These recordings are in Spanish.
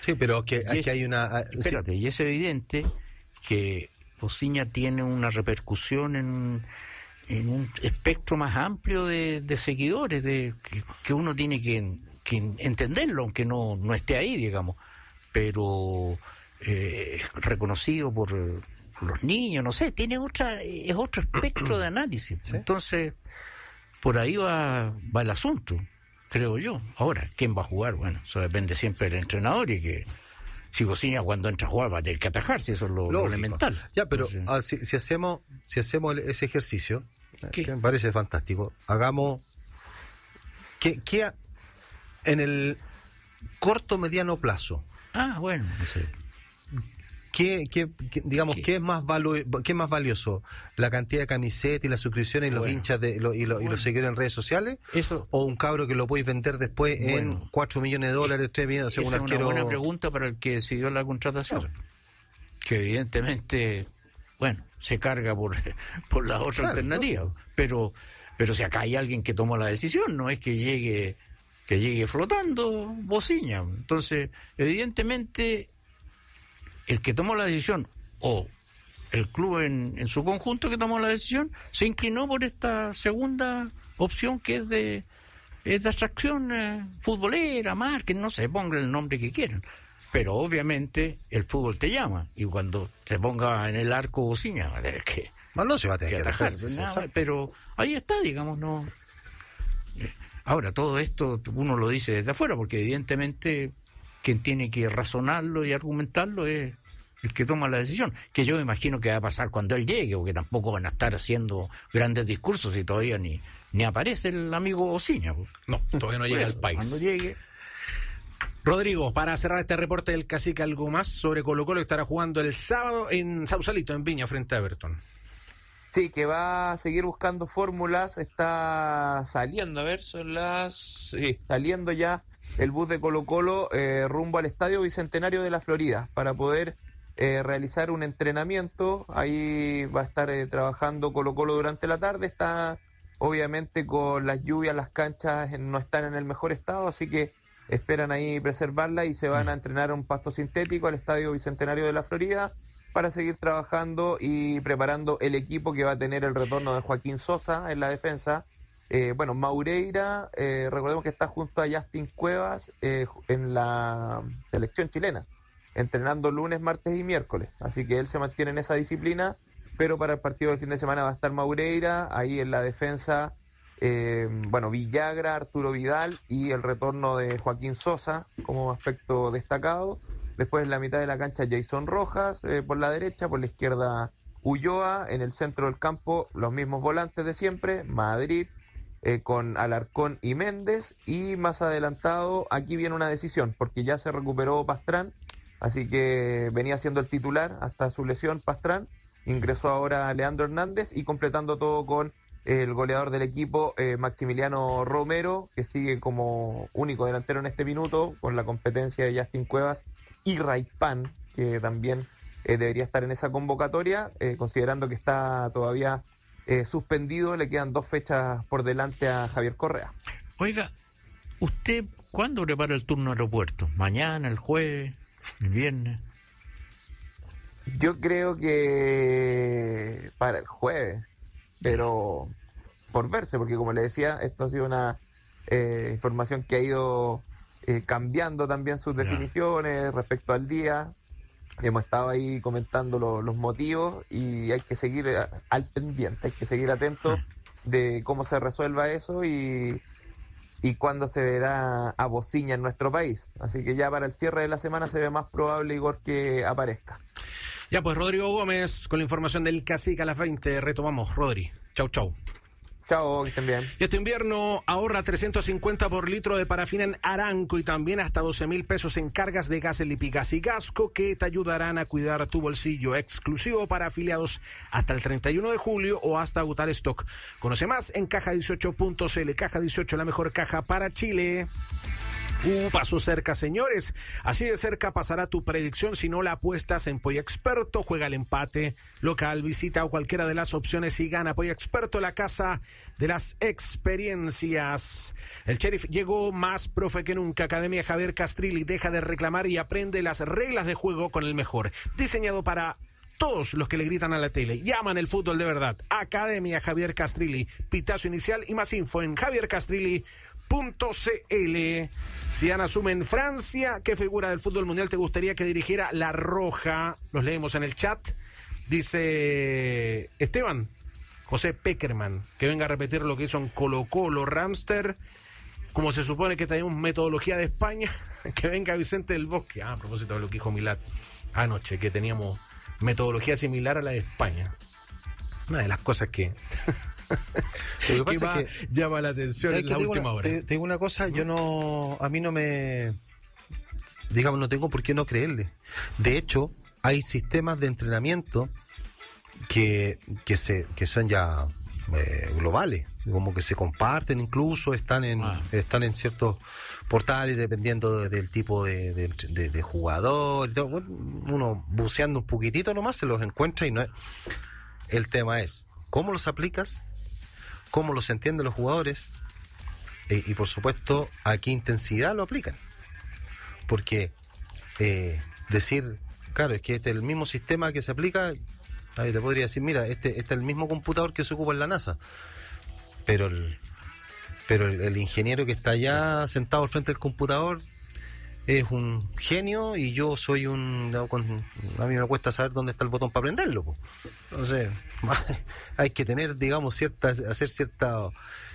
Sí, pero que aquí hay una... Espérate, sí. Y es evidente que Osiña tiene una repercusión en un espectro más amplio de seguidores, que uno tiene que entenderlo, aunque no esté ahí, digamos, pero reconocido por los niños, no sé, es otro espectro de análisis. ¿Sí? Entonces, por ahí va el asunto, creo yo. Ahora, ¿quién va a jugar? Bueno, eso depende siempre del entrenador, y que si Osiña cuando entra a jugar va a tener que atajarse, eso es lo elemental. Ya, pero si hacemos ese ejercicio, que me parece fantástico, hagamos que en el corto mediano plazo. Bueno, no sé. ¿Qué es más valioso? ¿La cantidad de camisetas y las suscripciones y los hinchas y los seguidores en redes sociales? Eso, ¿o un cabro que lo podéis vender después en $4 millones, 3 millones, según arquero? Es una buena pregunta para el que decidió la contratación. Claro. Que evidentemente, se carga por la otra alternativa. ¿No? Pero si acá hay alguien que tomó la decisión, no es que llegue flotando Osiña. Entonces, evidentemente, el que tomó la decisión, o el club en su conjunto que tomó la decisión, se inclinó por esta segunda opción, que es de atracción futbolera, marketing, no sé, pongan el nombre que quieran. Pero obviamente el fútbol te llama, y cuando te ponga en el arco Osiña va a tener que... no se va a tener que atajar. Pero ahí está, digamos, no... Ahora, todo esto uno lo dice desde afuera, porque evidentemente quien tiene que razonarlo y argumentarlo es el que toma la decisión, que yo imagino que va a pasar cuando él llegue, porque tampoco van a estar haciendo grandes discursos y todavía ni aparece el amigo Osiña. No, todavía no llega al país. Cuando llegue... Rodrigo, para cerrar este reporte del Cacique, algo más sobre Colo-Colo, que estará jugando el sábado en Sausalito, en Viña, frente a Everton. Sí, que va a seguir buscando fórmulas, está saliendo, saliendo ya el bus de Colo-Colo rumbo al Estadio Bicentenario de la Florida para poder realizar un entrenamiento. Ahí va a estar trabajando Colo-Colo durante la tarde. Está obviamente con las lluvias, las canchas no están en el mejor estado, así que esperan ahí preservarla y se van a entrenar a un pasto sintético al Estadio Bicentenario de la Florida para seguir trabajando y preparando el equipo que va a tener el retorno de Joaquín Sosa en la defensa. Maureira, recordemos que está junto a Justin Cuevas en la selección chilena, entrenando lunes, martes y miércoles, así que él se mantiene en esa disciplina, pero para el partido del fin de semana va a estar Maureira, ahí en la defensa, Villagra, Arturo Vidal y el retorno de Joaquín Sosa como aspecto destacado. Después en la mitad de la cancha Jason Rojas, por la derecha, por la izquierda Ulloa, en el centro del campo los mismos volantes de siempre, Madrid, con Alarcón y Méndez, y más adelantado aquí viene una decisión, porque ya se recuperó Pastrán, así que venía siendo el titular hasta su lesión Pastrán, ingresó ahora Leandro Hernández y completando todo con el goleador del equipo, Maximiliano Romero, que sigue como único delantero en este minuto, con la competencia de Justin Cuevas y Raipan, que también debería estar en esa convocatoria, considerando que está todavía suspendido, le quedan 2 fechas por delante a Javier Correa. Oiga, ¿usted cuándo prepara el turno aeropuerto? ¿Mañana, el jueves, el viernes? Yo creo que para el jueves, pero por verse, porque como le decía, esto ha sido una información que ha ido cambiando también sus definiciones respecto al día. Hemos estado ahí comentando los motivos y hay que seguir al pendiente, hay que seguir atentos de cómo se resuelva eso y cuándo se verá a Osiña en nuestro país. Así que ya para el cierre de la semana se ve más probable, Igor, que aparezca. Ya pues, Rodrigo Gómez, con la información del Cacique a las 20, retomamos. Rodri, chau. Chao, que estén bien. Y este invierno ahorra 350 por litro de parafina en Aranco y también hasta 12,000 pesos en cargas de gas Lipigas y Gasco que te ayudarán a cuidar tu bolsillo, exclusivo para afiliados hasta el 31 de julio o hasta agotar stock. Conoce más en caja18.cl. Caja 18, la mejor caja para Chile. Pasó cerca, señores. Así de cerca pasará tu predicción si no la apuestas en Polla Experto. Juega el empate, local, visita o cualquiera de las opciones y gana. Polla Experto, la casa de las experiencias. El Sheriff llegó más profe que nunca. Academia Javier Castrilli, deja de reclamar y aprende las reglas de juego con el mejor. Diseñado para todos los que le gritan a la tele y aman el fútbol de verdad. Academia Javier Castrilli, pitazo inicial y más info en javiercastrilli.cl. Zidane asume en Francia. ¿Qué figura del fútbol mundial te gustaría que dirigiera La Roja? Los leemos en el chat. Dice Esteban José Peckerman, que venga a repetir lo que hizo en Colo-Colo. Ramster, como se supone que tenemos metodología de España, que venga Vicente del Bosque. A propósito de lo que dijo Milad anoche, que teníamos metodología similar a la de España. Una de las cosas que lo que pasa es que llama la atención en la última hora. Te digo una cosa, a mí no me, digamos, no tengo por qué no creerle. De hecho, hay sistemas de entrenamiento que son ya globales, como que se comparten, incluso están en ciertos portales dependiendo del tipo de jugador. Uno buceando un poquitito nomás se los encuentra y no es. El tema es cómo los aplicas, cómo los entienden los jugadores y por supuesto a qué intensidad lo aplican, porque decir, claro, es que este es el mismo sistema que se aplica. Ahí te podría decir, mira, este es el mismo computador que se ocupa en la NASA, pero el ingeniero que está allá sentado al frente del computador es un genio y yo soy a mí me cuesta saber dónde está el botón para prenderlo, po. Entonces hay que tener, digamos, hacer cierta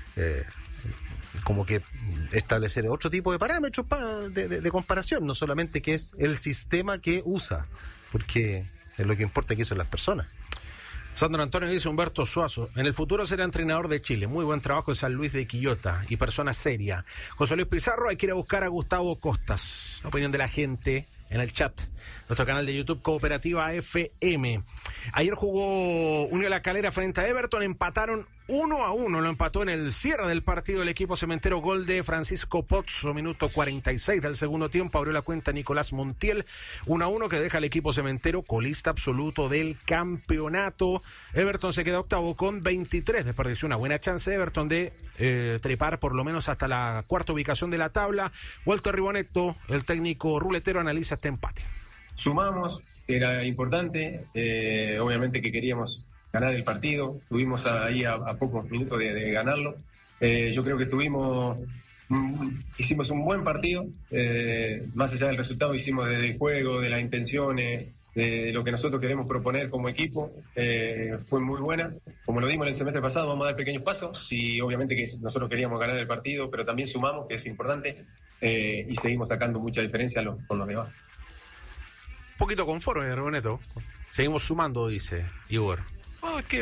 como que establecer otro tipo de parámetros de comparación, no solamente que es el sistema que usa, porque es lo que importa aquí son las personas. Sandro Antonio dice Humberto Suazo, en el futuro será entrenador de Chile, muy buen trabajo en San Luis de Quillota y persona seria. José Luis Pizarro, hay que ir a buscar a Gustavo Costas. Opinión de la gente en el chat, nuestro canal de YouTube Cooperativa FM. Ayer jugó Unión La Calera frente a Everton, empataron 1-1, lo empató en el cierre del partido el equipo cementero, gol de Francisco Pozzo, minuto 46 del segundo tiempo, abrió la cuenta Nicolás Montiel, 1-1 que deja al equipo cementero colista absoluto del campeonato. Everton se queda octavo con 23, desperdició una buena chance de Everton de trepar por lo menos hasta la cuarta ubicación de la tabla. Walter Ribonetto, el técnico ruletero, analiza este empate. Sumamos, era importante, obviamente que queríamos ganar el partido, estuvimos ahí a pocos minutos de ganarlo. Yo creo que hicimos un buen partido, más allá del resultado hicimos desde el juego, de las intenciones, de lo que nosotros queremos proponer como equipo, fue muy buena. Como lo dimos en el semestre pasado, vamos a dar pequeños pasos, sí, obviamente que nosotros queríamos ganar el partido, pero también sumamos, que es importante, y seguimos sacando mucha diferencia con los demás. Un poquito conforme, Ribonetto. Seguimos sumando, dice Igor. Es que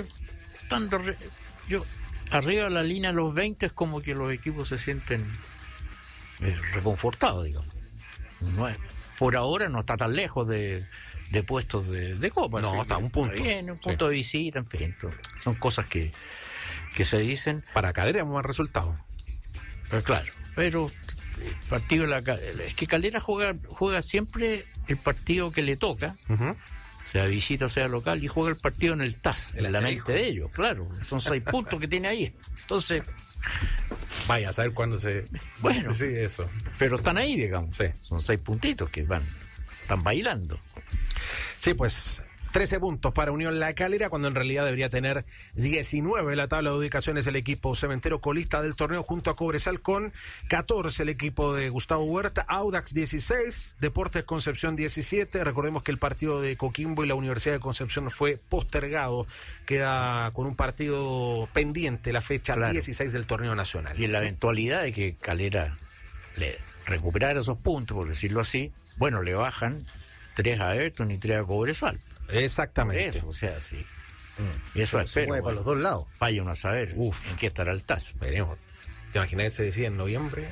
arriba de la línea de los 20 es como que los equipos se sienten reconfortados, digamos. Por ahora no está tan lejos de puestos de Copa. No, ¿sí? Está a un punto. Bien, un punto de visita, en fin. Son cosas que se dicen. Para Calera es un buen resultado. Claro, pero el partido es que Calera juega siempre el partido que le toca. Uh-huh. Sea visita o sea local, y juega el partido en el TAS, en la mente de ellos, claro, son 6 puntos que tiene ahí, entonces vaya a saber cuándo bueno, sí, eso, pero están ahí, digamos, sí. Son 6 puntitos que están bailando. Sí, pues 13 puntos para Unión La Calera, cuando en realidad debería tener 19 en la tabla de ubicaciones el equipo cementero colista del torneo, junto a Cobresal con 14 el equipo de Gustavo Huerta, Audax 16, Deportes Concepción 17. Recordemos que el partido de Coquimbo y la Universidad de Concepción fue postergado, queda con un partido pendiente la fecha 16 del torneo nacional. Y en la eventualidad de que Calera le recuperara esos puntos, por decirlo así, bueno, le bajan 3 a Everton y 3 a Cobresal. Exactamente. Eso, o sea, sí. Y eso es, pero para los dos lados. Vaya uno a saber en qué estará el TAS. Veremos. ¿Te imaginas que se decide en noviembre?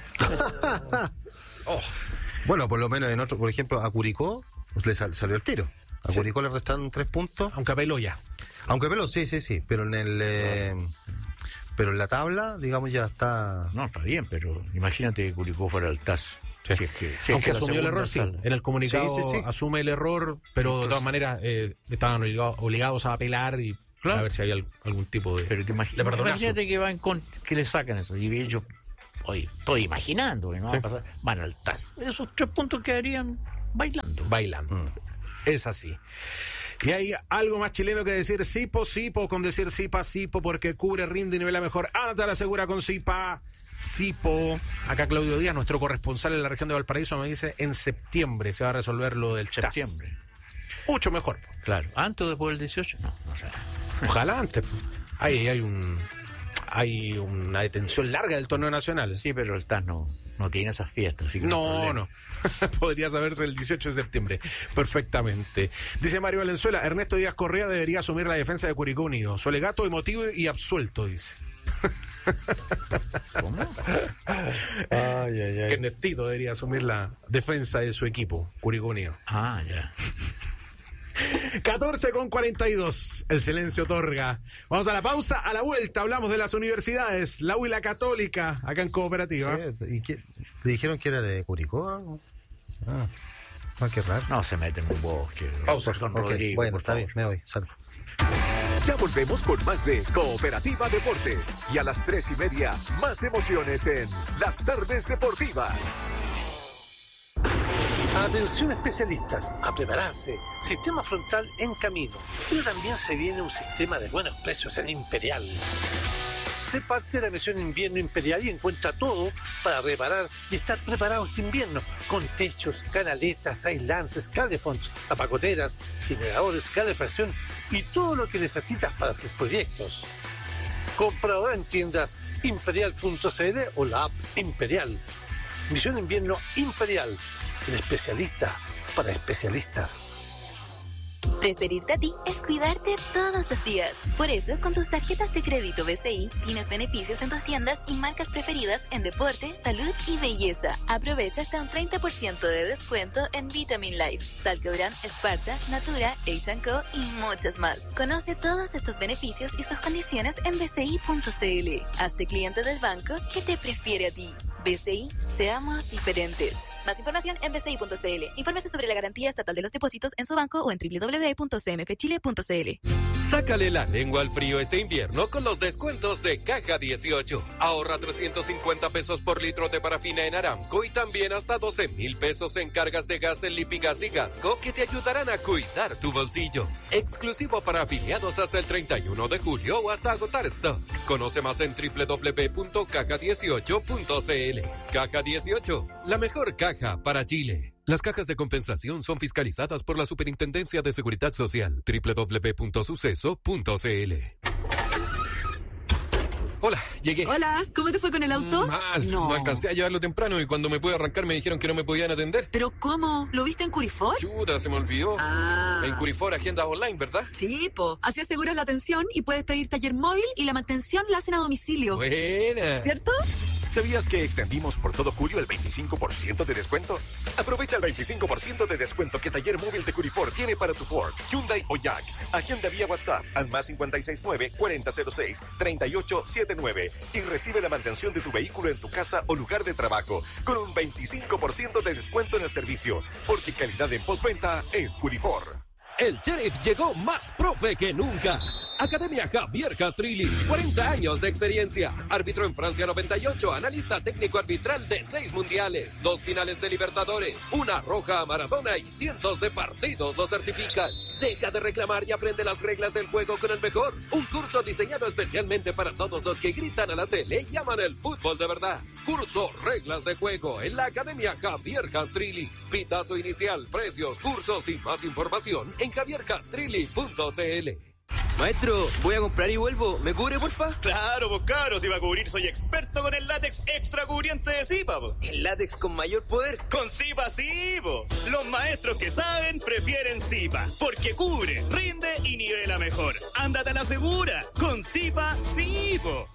Bueno, por lo menos en otro, por ejemplo, a Curicó le salió el tiro. A Curicó le restaron 3 puntos. Aunque apeló ya. Sí. Pero pero en la tabla, digamos, ya está. No, está bien, pero imagínate que Curicó fuera el TAS. Aunque asumió el error, sí. En el comunicado asume el error, pero de todas maneras estaban obligados a apelar y a ver si hay algún tipo de perdonazo. Imagínate que le sacan eso. Y ellos, oye, estoy imaginando que no va a pasar. Van al TAS. Esos 3 puntos quedarían bailando. Es así. Y hay algo más chileno que decir Sipo, con decir Sipo, porque cubre, rinde y nivela mejor. Ándate a la segura con Sipo. Acá Claudio Díaz, nuestro corresponsal en la región de Valparaíso, me dice en septiembre se va a resolver lo del TAS. Mucho mejor. Claro. ¿Antes o después del 18? No sé. Ojalá antes. Hay una detención larga del torneo nacional. Sí, pero el TAS no tiene esas fiestas. Así que no. Podría saberse el 18 de septiembre perfectamente. Dice Mario Valenzuela, Ernesto Díaz Correa debería asumir la defensa de Curicó Unido. Su alegato emotivo y absuelto, dice. ¿Cómo? Ernestito debería asumir la defensa de su equipo, Curicó Unido. Ya. 14:42, el silencio otorga. Vamos a la pausa, a la vuelta hablamos de las universidades, la U y la Católica, acá en Cooperativa. ¿Y le dijeron que era de Curicó? Qué raro. No se mete en un bosque. Pausa, don Rodrigo. Bueno, está bien, me voy, salvo. Ya volvemos con más de Cooperativa Deportes y a las 3:30 más emociones en Las Tardes Deportivas. Atención especialistas, a prepararse. Sistema frontal en camino. Pero también se viene un sistema de buenos precios en Imperial. Sé parte de la misión Invierno Imperial y encuentra todo para reparar y estar preparado este invierno. Con techos, canaletas, aislantes, calefonds, tapacoteras, generadores, calefacción y todo lo que necesitas para tus proyectos. Compra ahora en tiendas imperial.cl o la app Imperial. Misión Invierno Imperial. El especialista para especialistas. Preferirte a ti es cuidarte todos los días. Por eso, con tus tarjetas de crédito BCI, tienes beneficios en tus tiendas y marcas preferidas en deporte, salud y belleza. Aprovecha hasta un 30% de descuento en Vitamin Life, Salcobran, Sparta, Natura, H&Co y muchas más. Conoce todos estos beneficios y sus condiciones en bci.cl. Hazte cliente del banco que te prefiere a ti. BCI, seamos diferentes. Más información en bci.cl. Infórmese sobre la garantía estatal de los depósitos en su banco o en www.cmfchile.cl. Sácale la lengua al frío este invierno con los descuentos de Caja 18. Ahorra 350 pesos por litro de parafina en Aramco y también hasta 12,000 pesos en cargas de gas en Lipigas y Gasco que te ayudarán a cuidar tu bolsillo. Exclusivo para afiliados hasta el 31 de julio o hasta agotar stock. Conoce más en www.caja18.cl. Caja 18, la mejor caja para Chile. Las cajas de compensación son fiscalizadas por la Superintendencia de Seguridad Social. www.suceso.cl. Hola, llegué. Hola, ¿cómo te fue con el auto? Mal, no alcancé a llevarlo temprano y cuando me pude arrancar me dijeron que no me podían atender. ¿Pero cómo? ¿Lo viste en Curifor? Chuta, se me olvidó. En Curifor agenda online, ¿verdad? Sí, así aseguras la atención y puedes pedir taller móvil y la mantención la hacen a domicilio. Buena. ¿Cierto? ¿Sabías que extendimos por todo julio el 25% de descuento? Aprovecha el 25% de descuento que Taller Móvil de Curifor tiene para tu Ford, Hyundai o Jack. Agenda vía WhatsApp al más 569-4006-3879 y recibe la mantención de tu vehículo en tu casa o lugar de trabajo con un 25% de descuento en el servicio, porque calidad en postventa es Curifor. El Sheriff llegó más profe que nunca. Academia Javier Castrilli, 40 años de experiencia. Árbitro en Francia 98, analista técnico arbitral de 6 mundiales, 2 finales de Libertadores, una roja a Maradona y cientos de partidos lo certifican. Deja de reclamar y aprende las reglas del juego con el mejor. Un curso diseñado especialmente para todos los que gritan a la tele y aman el fútbol de verdad. Curso Reglas de Juego en la Academia Javier Castrilli. Pitazo inicial, precios, cursos y más información en javiercastrilli.cl. Maestro, voy a comprar y vuelvo. ¿Me cubre, porfa? Claro, pues cabro, si va a cubrir soy experto con el látex extra cubriente de Zipa, po. ¿El látex con mayor poder? Con Zipa sí, po. Los maestros que saben prefieren Zipa, porque cubre, rinde y nivela mejor. Ándate a la segura, con Zipa sí, po.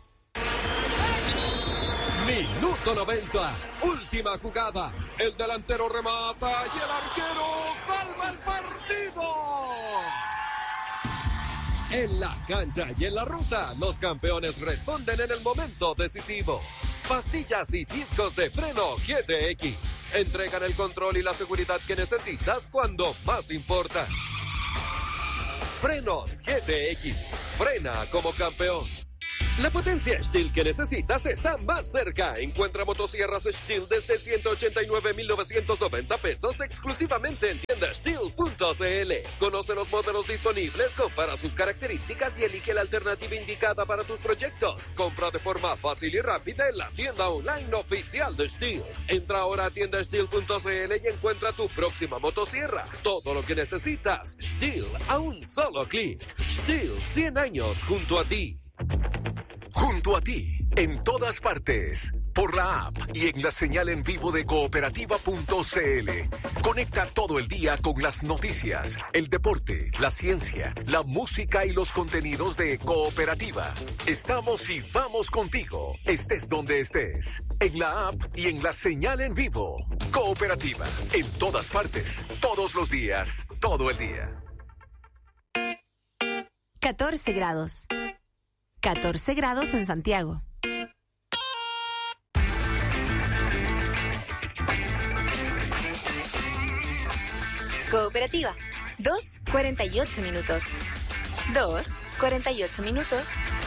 Minuto 90, última jugada. El delantero remata y el arquero salva el partido. En la cancha y en la ruta, los campeones responden en el momento decisivo. Pastillas y discos de freno GTX. Entregan el control y la seguridad que necesitas cuando más importa. Frenos GTX. Frena como campeón. La potencia Stihl que necesitas está más cerca. Encuentra motosierras Stihl desde 189,990 pesos exclusivamente en tiendastihl.cl. Conoce los modelos disponibles, compara sus características y elige la alternativa indicada para tus proyectos. Compra de forma fácil y rápida en la tienda online oficial de Stihl. Entra ahora a tiendastihl.cl y encuentra tu próxima motosierra. Todo lo que necesitas, Stihl a un solo clic. Stihl, 100 años junto a ti. Junto a ti, en todas partes, por la app y en la señal en vivo de cooperativa.cl. Conecta todo el día con las noticias, el deporte, la ciencia, la música y los contenidos de Cooperativa. Estamos y vamos contigo, estés donde estés, en la app y en la señal en vivo. Cooperativa, en todas partes, todos los días, todo el día. 14 grados. 14 grados en Santiago. Cooperativa. 2:48 minutos. 2:48 minutos.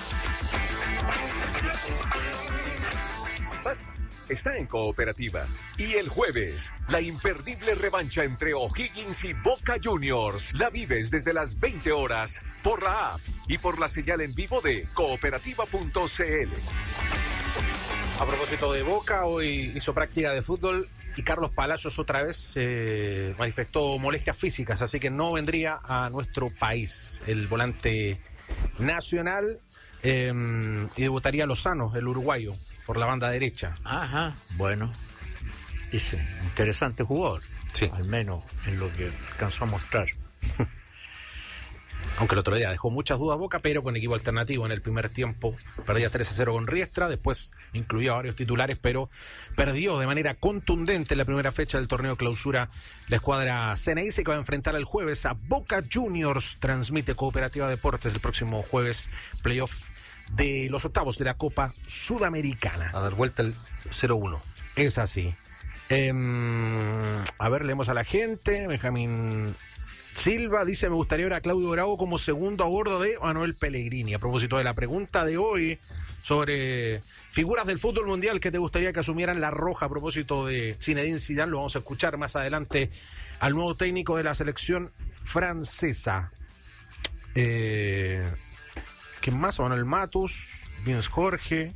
Pasa. Está en Cooperativa. Y el jueves, la imperdible revancha entre O'Higgins y Boca Juniors. La vives desde las 20 horas por la app y por la señal en vivo de cooperativa.cl. A propósito de Boca, hoy hizo práctica de fútbol y Carlos Palacios otra vez manifestó molestias físicas, así que no vendría a nuestro país el volante nacional y debutaría Lozano, el uruguayo, por la banda derecha. Ajá, bueno, dice, interesante jugador, sí, al menos en lo que alcanzó a mostrar. Aunque el otro día dejó muchas dudas Boca, pero con equipo alternativo en el primer tiempo. Perdía 3-0 con Riestra, después incluía varios titulares, pero perdió de manera contundente en la primera fecha del torneo clausura la escuadra Ceneice, que va a enfrentar el jueves a Boca Juniors. Transmite Cooperativa Deportes el próximo jueves, playoff de los octavos de la Copa Sudamericana. A dar vuelta el 0-1. Es así. A ver, leemos a la gente. Benjamín Silva dice: me gustaría ver a Claudio Bravo como segundo a bordo de Manuel Pellegrini. A propósito de la pregunta de hoy sobre figuras del fútbol mundial que te gustaría que asumieran la roja, a propósito de Zinedine Zidane, lo vamos a escuchar más adelante al nuevo técnico de la selección francesa. ¿Quién más? Manuel Matus, Vince Jorge,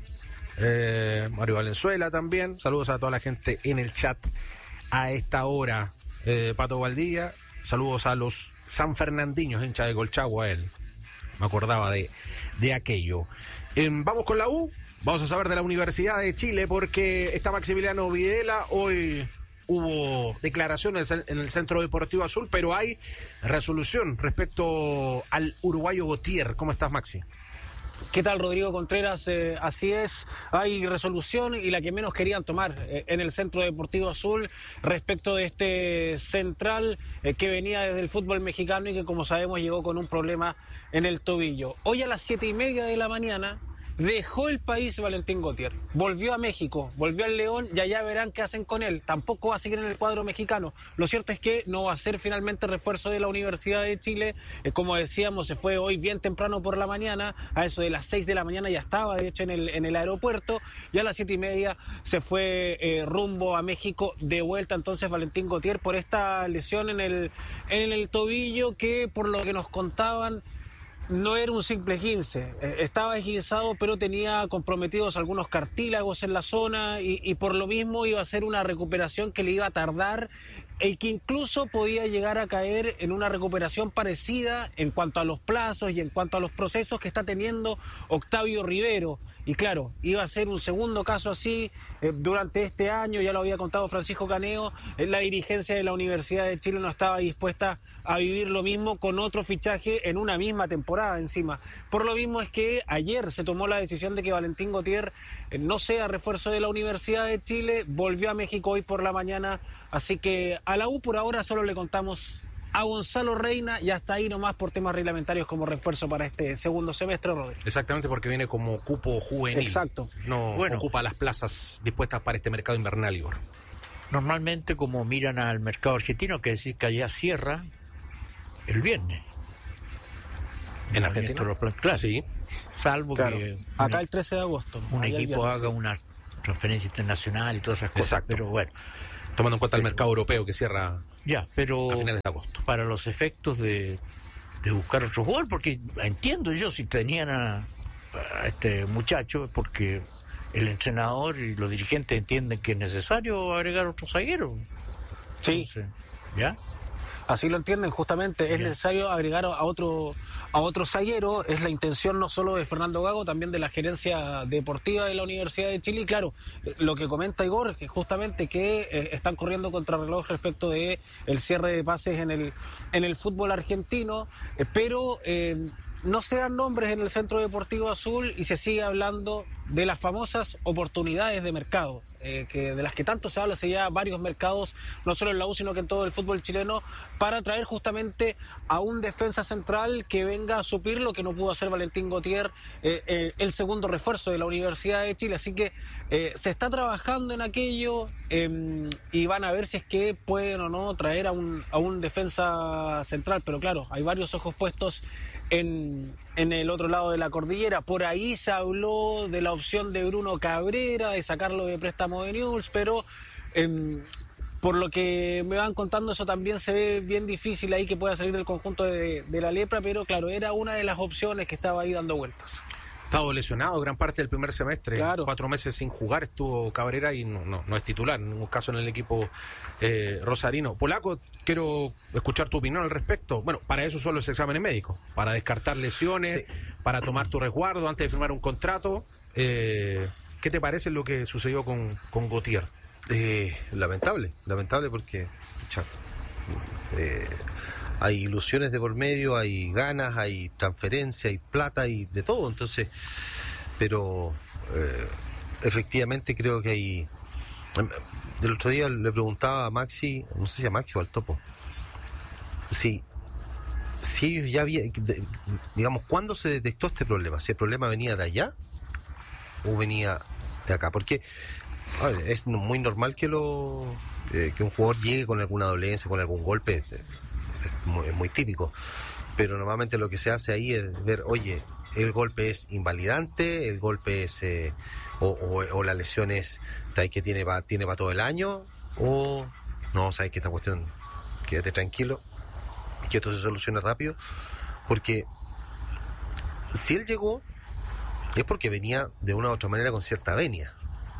Mario Valenzuela también. Saludos a toda la gente en el chat a esta hora. Pato Valdía, saludos a los sanfernandiños, hincha de Colchagua, él. Me acordaba de aquello. Vamos con la U, vamos a saber de la Universidad de Chile, porque está Maximiliano Videla. Hoy hubo declaraciones en el Centro Deportivo Azul, pero hay resolución respecto al uruguayo Gautier. ¿Cómo estás, Maxi? ¿Qué tal, Rodrigo Contreras? Así es, hay resolución y la que menos querían tomar en el Centro Deportivo Azul respecto de este central que venía desde el fútbol mexicano y que, como sabemos, llegó con un problema en el tobillo. Hoy a las 7:30 de la mañana dejó el país Valentín Gautier, volvió a México, volvió al León y allá verán qué hacen con él. Tampoco va a seguir en el cuadro mexicano. Lo cierto es que no va a ser finalmente refuerzo de la Universidad de Chile. Como decíamos, se fue hoy bien temprano por la mañana, a eso de las 6 de la mañana ya estaba de hecho en el aeropuerto, y a las 7:30 se fue rumbo a México de vuelta. Entonces Valentín Gautier, por esta lesión en el tobillo, que por lo que nos contaban no era un simple esguince, estaba esguinzado, pero tenía comprometidos algunos cartílagos en la zona y por lo mismo iba a ser una recuperación que le iba a tardar y que incluso podía llegar a caer en una recuperación parecida en cuanto a los plazos y en cuanto a los procesos que está teniendo Octavio Rivero. Y claro, iba a ser un segundo caso así durante este año, ya lo había contado Francisco Caneo, la dirigencia de la Universidad de Chile no estaba dispuesta a vivir lo mismo con otro fichaje en una misma temporada encima. Por lo mismo es que ayer se tomó la decisión de que Valentín Gautier no sea refuerzo de la Universidad de Chile, volvió a México hoy por la mañana, así que a la U por ahora solo le contamos a Gonzalo Reina y hasta ahí nomás por temas reglamentarios como refuerzo para este segundo semestre, Rodri. Exactamente, porque viene como cupo juvenil. Exacto. No ocupa las plazas dispuestas para este mercado invernal, Igor. normalmente como miran al mercado argentino, que decir que allá cierra el viernes. ¿En Argentina? Claro. Sí. Salvo que acá el 13 de agosto. un equipo haga una transferencia internacional y todas esas cosas. Exacto. Pero bueno. Tomando en cuenta el mercado europeo que cierra pero a finales de agosto. Para los efectos de buscar otro jugador, porque entiendo yo si tenían a este muchacho, porque el entrenador y los dirigentes entienden que es necesario agregar otro zaguero. Sí. Entonces, ¿ya? Así lo entienden, justamente es necesario agregar a otro zaguero. Es la intención no solo de Fernando Gago, también de la gerencia deportiva de la Universidad de Chile. Y claro, lo que comenta Igor, que justamente que están corriendo contrarreloj respecto de el cierre de pases en el fútbol argentino, pero no se dan nombres en el Centro Deportivo Azul y se sigue hablando de las famosas oportunidades de mercado, de las que tanto se habla hace ya varios mercados, no solo en la U, sino que en todo el fútbol chileno, para traer justamente a un defensa central que venga a suplir lo que no pudo hacer Valentín Gauthier, el segundo refuerzo de la Universidad de Chile. Así que se está trabajando en aquello y van a ver si es que pueden o no traer a un defensa central, pero claro, hay varios ojos puestos en el otro lado de la cordillera. Por ahí se habló de la opción de Bruno Cabrera, de sacarlo de préstamo de Newell's, pero por lo que me van contando, eso también se ve bien difícil ahí que pueda salir del conjunto de la Lepra, pero claro, era una de las opciones que estaba ahí dando vueltas. Estado lesionado gran parte del primer semestre, claro. 4 meses sin jugar estuvo Cabrera y no es titular en ningún caso en el equipo rosarino. Polaco, quiero escuchar tu opinión al respecto. Bueno, para eso son los exámenes médicos, para descartar lesiones, para tomar tu resguardo antes de firmar un contrato. ¿Qué te parece lo que sucedió con Gauthier? Lamentable porque hay ilusiones de por medio, hay ganas, hay transferencia, hay plata y de todo, entonces, pero efectivamente creo que hay. Del otro día le preguntaba a Maxi, no sé si a Maxi o al Topo, si ellos ya habían, digamos, ¿cuándo se detectó este problema? ¿Si el problema venía de allá o venía de acá? Porque es muy normal que que un jugador llegue con alguna dolencia, con algún golpe. Es muy típico, pero normalmente lo que se hace ahí es ver, oye, el golpe es invalidante, el golpe es o la lesión es que tiene para todo el año, o no, sabes que esta cuestión, quédate tranquilo, que esto se solucione rápido, porque si él llegó es porque venía de una u otra manera con cierta venia,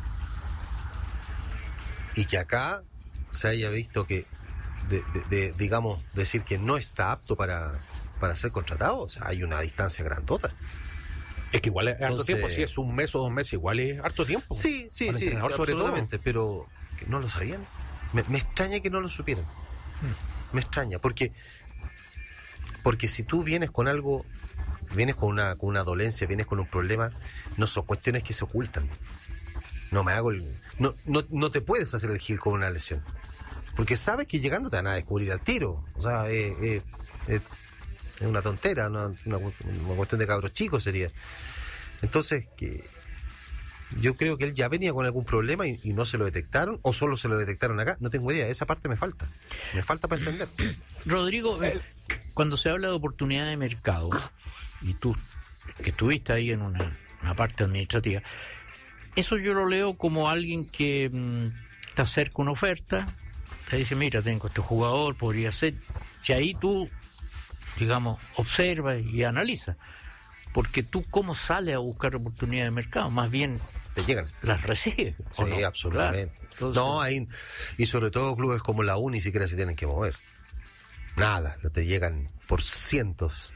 y que acá se haya visto que digamos, decir que no está apto para ser contratado, o sea, hay una distancia grandota. Es que igual es harto tiempo, si es un mes o 2 meses, igual es harto tiempo. Sí, absolutamente, pero que no lo sabían. Me extraña que no lo supieran. Me extraña, porque si tú vienes con algo, vienes con una dolencia, vienes con un problema, no son cuestiones que se ocultan. No te puedes hacer el gil con una lesión. Porque sabes que llegando te van a descubrir al tiro. O sea, es una tontera, una cuestión de cabros chicos sería. Entonces, yo creo que él ya venía con algún problema y no se lo detectaron, o solo se lo detectaron acá. No tengo idea, esa parte me falta. Me falta para entender. Rodrigo, cuando se habla de oportunidad de mercado, y tú, que estuviste ahí en una parte administrativa, eso yo lo leo como alguien que te acerca una oferta, te dice, mira, tengo este jugador, podría ser, y ahí tú, digamos, observas y analizas, porque tú cómo sales a buscar oportunidades de mercado, más bien te llegan, las recibes. Sí, no? Absolutamente. Claro. Entonces, no, hay, y sobre todo clubes como la U ni siquiera se tienen que mover. Nada, no te llegan por cientos,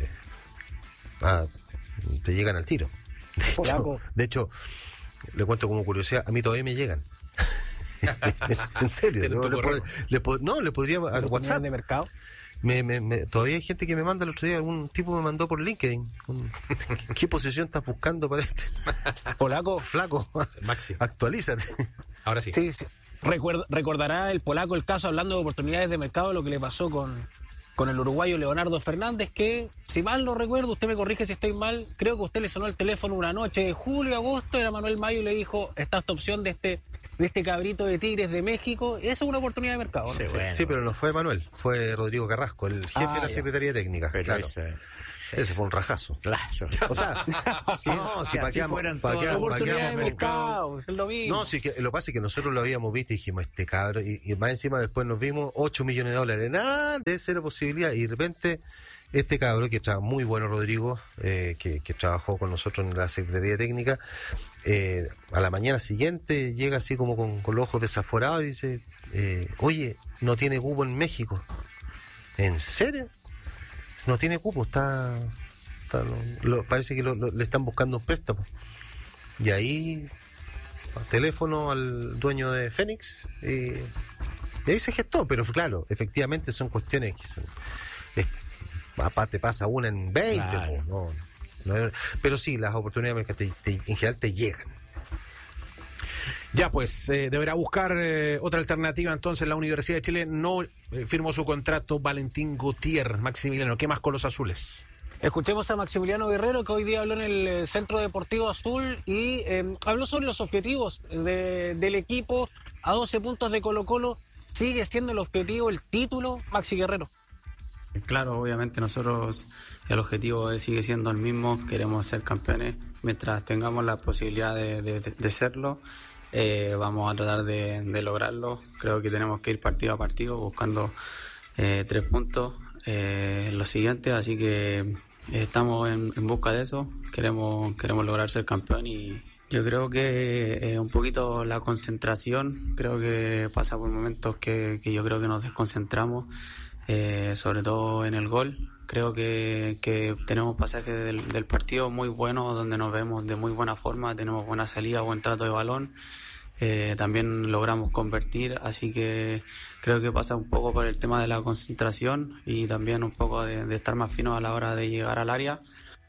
te llegan al tiro. De hecho, le cuento como curiosidad, a mí todavía me llegan. En serio, le podría al WhatsApp de mercado. Todavía hay gente que me manda. El otro día algún tipo me mandó por LinkedIn ¿qué posición estás buscando para este? Polaco, flaco, Maxi, actualízate. Ahora sí. Sí. Recordará el Polaco el caso, hablando de oportunidades de mercado, lo que le pasó con el uruguayo Leonardo Fernández, que, si mal no recuerdo, usted me corrige si estoy mal, creo que usted le sonó el teléfono una noche de julio, agosto, era Manuel Mayo, y le dijo, está esta opción de de este cabrito de Tigres de México, esa es una oportunidad de mercado, ¿no? Sí, pero no fue Manuel, fue Rodrigo Carrasco, el jefe de la Secretaría Técnica. Pero claro. Ese fue un rajazo. Claro. O sea, si fueran todas oportunidades de mercado, es lo mismo. No, sí, que lo que pasa es que nosotros lo habíamos visto y dijimos, este cabrón, y más encima después nos vimos $8 millones, nada, de ser posibilidad, y de repente este cabrón que trabaja muy bueno, Rodrigo, que trabajó con nosotros en la Secretaría Técnica, a la mañana siguiente llega así como con los ojos desaforados y dice, oye, no tiene cupo en México. ¿En serio? No tiene cupo, parece que le están buscando un préstamo. Y ahí, teléfono al dueño de Fénix, y ahí se gestó, pero claro, efectivamente son cuestiones que te pasa una en 20, claro. Pero sí, las oportunidades en general te llegan. Ya pues, deberá buscar otra alternativa. Entonces la Universidad de Chile no firmó su contrato Valentín Gutiérrez. Maximiliano, ¿qué más con los azules? Escuchemos a Maximiliano Guerrero, que hoy día habló en el Centro Deportivo Azul y habló sobre los objetivos del equipo. A 12 puntos de Colo-Colo, ¿sigue siendo el objetivo el título, Maxi Guerrero? Claro, obviamente nosotros el objetivo sigue siendo el mismo, queremos ser campeones. Mientras tengamos la posibilidad de serlo, vamos a tratar de lograrlo. Creo que tenemos que ir partido a partido buscando 3 puntos los siguientes, así que estamos en busca de eso. Queremos lograr ser campeón y yo creo que un poquito la concentración, creo que pasa por momentos que yo creo que nos desconcentramos, sobre todo en el gol. Creo que tenemos pasajes del partido muy buenos, donde nos vemos de muy buena forma, tenemos buena salida, buen trato de balón, también logramos convertir, así que creo que pasa un poco por el tema de la concentración y también un poco de estar más fino a la hora de llegar al área.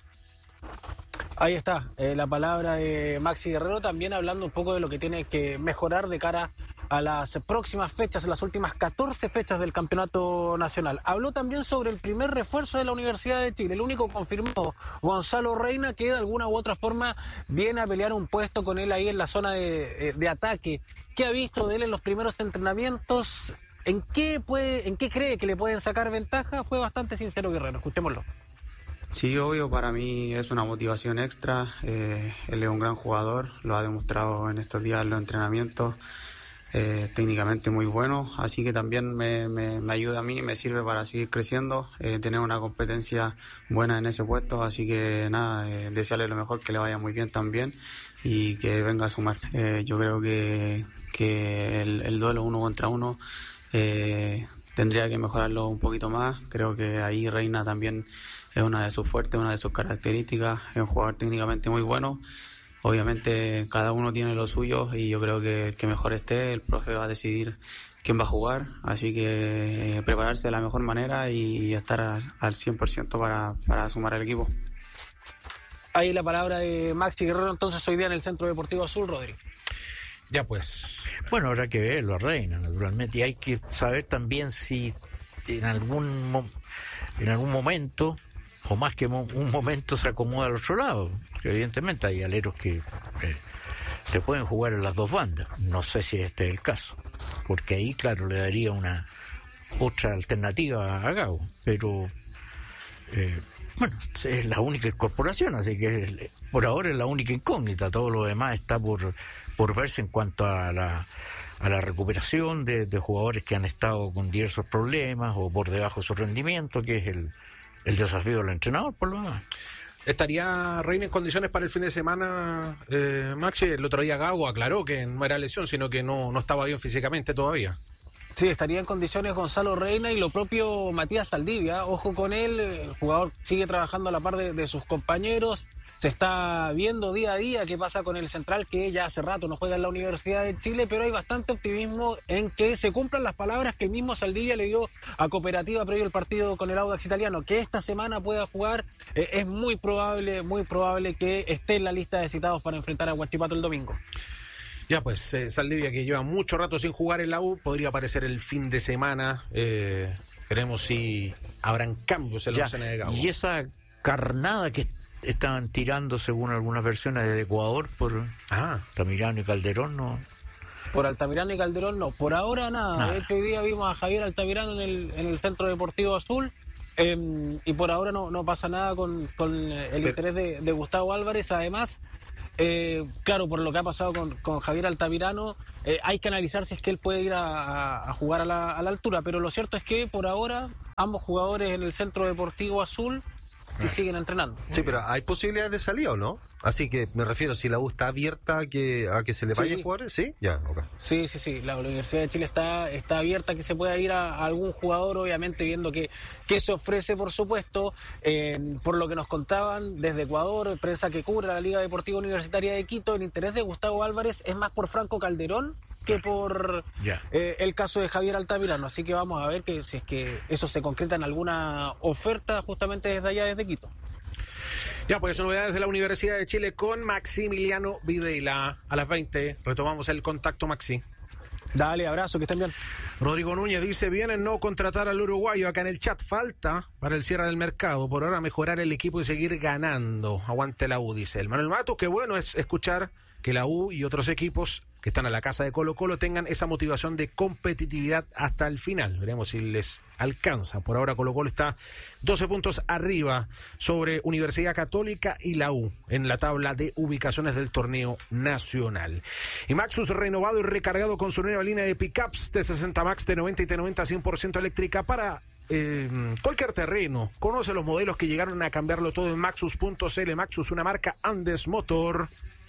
Ahí está, la palabra de Maxi Guerrero, también hablando un poco de lo que tiene que mejorar de cara a las próximas fechas, las últimas 14 fechas del campeonato nacional. Habló también sobre el primer refuerzo de la Universidad de Chile, el único confirmado, Gonzalo Reina, que de alguna u otra forma viene a pelear un puesto con él ahí en la zona de ataque. ¿Qué ha visto de él en los primeros entrenamientos? ¿En qué cree que le pueden sacar ventaja? Fue bastante sincero Guerrero, escuchémoslo. Sí, obvio, para mí es una motivación extra. Él es un gran jugador, lo ha demostrado en estos días en los entrenamientos. Técnicamente muy bueno, así que también me ayuda a mí, me sirve para seguir creciendo, tener una competencia buena en ese puesto, así que nada, desearle lo mejor, que le vaya muy bien también y que venga a sumar. Yo creo que el duelo 1 contra 1 tendría que mejorarlo un poquito más. Creo que ahí Reina también es una de sus fuertes, una de sus características, es un jugador técnicamente muy bueno. Obviamente cada uno tiene lo suyo y yo creo que el que mejor esté, el profe va a decidir quién va a jugar, así que prepararse de la mejor manera y estar al 100% para sumar al equipo. Ahí la palabra de Maxi Guerrero, entonces hoy día en el Centro Deportivo Azul, Rodrigo. Ya pues. Bueno, habrá que verlo a Reina, naturalmente, y hay que saber también si en algún momento, o más que un momento, se acomoda al otro lado, que evidentemente hay aleros que se pueden jugar en las dos bandas. No sé si este es el caso, porque ahí, claro, le daría una otra alternativa a Gago, pero bueno, es la única incorporación, así que por ahora es la única incógnita. Todo lo demás está por verse en cuanto a la recuperación de jugadores que han estado con diversos problemas o por debajo de su rendimiento, que es el desafío del entrenador, por lo demás. ¿Estaría Reina en condiciones para el fin de semana, Maxi? El otro día Gago aclaró que no era lesión, sino que no estaba bien físicamente todavía. Sí, estaría en condiciones Gonzalo Reina y lo propio Matías Saldivia. Ojo con él, el jugador sigue trabajando a la par de sus compañeros. Se está viendo día a día qué pasa con el central, que ya hace rato no juega en la Universidad de Chile, pero hay bastante optimismo en que se cumplan las palabras que el mismo Saldivia le dio a Cooperativa previo al partido con el Audax Italiano, que esta semana pueda jugar. Es muy probable que esté en la lista de citados para enfrentar a Huachipato el domingo. Ya pues, Saldivia, que lleva mucho rato sin jugar en la U, podría aparecer el fin de semana. Veremos si habrán cambios en la escena de Gago. Y esa carnada que estaban tirando, según algunas versiones, de Ecuador por Tamirano y Calderón, por Altamirano y Calderón no, por ahora nada. De hecho, hoy día vimos a Javier Altamirano en el Centro Deportivo Azul, y por ahora no pasa nada con el interés de Gustavo Álvarez. Además, claro, por lo que ha pasado con Javier Altamirano, hay que analizar si es que él puede ir a jugar a la altura, pero lo cierto es que por ahora ambos jugadores en el Centro Deportivo Azul y siguen entrenando. Sí, pero hay posibilidades de salida, ¿o no? Así que me refiero, si la U está abierta a que se le vaya a jugar, ¿sí? Ya, ok. Sí, la Universidad de Chile está abierta a que se pueda ir a algún jugador, obviamente viendo que se ofrece, por supuesto, por lo que nos contaban desde Ecuador, prensa que cubre la Liga Deportiva Universitaria de Quito, el interés de Gustavo Álvarez es más por Franco Calderón que por el caso de Javier Altamirano, así que vamos a ver si es que eso se concreta en alguna oferta justamente desde allá, desde Quito. Ya, pues novedades de la Universidad de Chile con Maximiliano Videla. A las 20 retomamos el contacto, Maxi. Dale, abrazo, que estén bien. Rodrigo Núñez dice, vienen no contratar al uruguayo acá en el chat, falta para el cierre del mercado, por ahora mejorar el equipo y seguir ganando. Aguante la U, dice el Manuel Matos. Qué bueno es escuchar que la U y otros equipos que están a la casa de Colo Colo tengan esa motivación de competitividad hasta el final. Veremos si les alcanza. Por ahora Colo Colo está 12 puntos arriba sobre Universidad Católica y la U en la tabla de ubicaciones del torneo nacional. Y Maxus renovado y recargado con su nueva línea de pickups T60 Max, T90 y T90 100% eléctrica para cualquier terreno. Conoce los modelos que llegaron a cambiarlo todo en Maxus.cl. Maxus, una marca Andes Motor.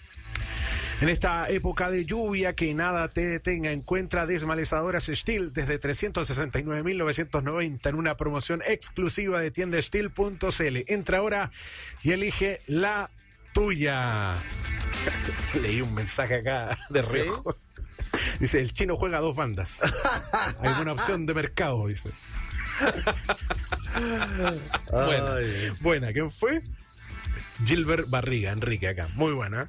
En esta época de lluvia, que nada te detenga, encuentra desmalezadoras Steel desde 369.990 en una promoción exclusiva de tiendasteel.cl. Entra ahora y elige la tuya. Leí un mensaje acá de reojo. Dice, el chino juega 2 bandas. Hay buena opción de mercado, dice. Buena, ¿quién fue? Gilbert Barriga, Enrique acá. Muy buena.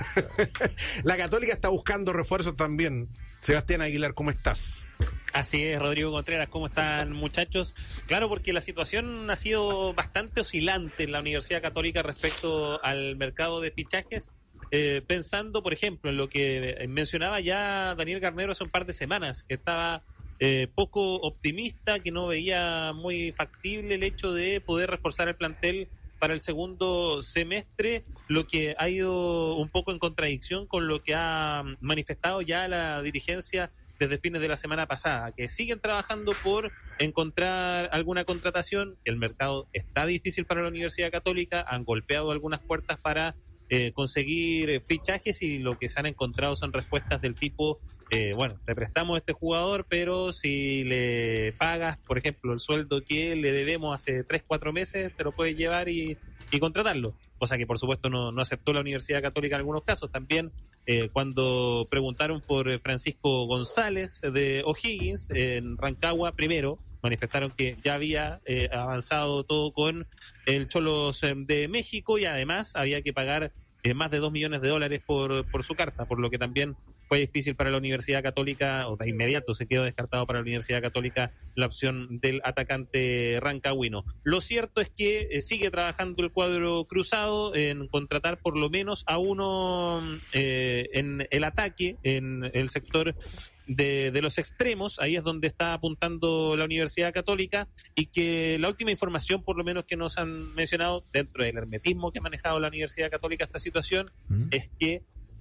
La Católica está buscando refuerzos también. Sebastián Aguilar, ¿cómo estás? Así es, Rodrigo Contreras, ¿cómo están, muchachos? Claro, porque la situación ha sido bastante oscilante en la Universidad Católica respecto al mercado de fichajes, pensando, por ejemplo, en lo que mencionaba ya Daniel Garnero hace un par de semanas, que estaba poco optimista, que no veía muy factible el hecho de poder reforzar el plantel para el segundo semestre, lo que ha ido un poco en contradicción con lo que ha manifestado ya la dirigencia desde fines de la semana pasada, que siguen trabajando por encontrar alguna contratación. El mercado está difícil para la Universidad Católica, han golpeado algunas puertas para conseguir fichajes, y lo que se han encontrado son respuestas del tipo, bueno, te prestamos a este jugador, pero si le pagas, por ejemplo, el sueldo que le debemos hace 3-4 meses, te lo puedes llevar y contratarlo. Cosa que, por supuesto, no aceptó la Universidad Católica en algunos casos. También, cuando preguntaron por Francisco González de O'Higgins en Rancagua, primero manifestaron que ya había avanzado todo con el Cholos de México, y además había que pagar más de $2 millones por su carta, por lo que también fue difícil para la Universidad Católica, o de inmediato se quedó descartado para la Universidad Católica la opción del atacante rancagüino. Lo cierto es que sigue trabajando el cuadro cruzado en contratar por lo menos a uno en el ataque, en el sector de los extremos. Ahí es donde está apuntando la Universidad Católica, y que la última información, por lo menos que nos han mencionado dentro del hermetismo que ha manejado la Universidad Católica esta situación, es que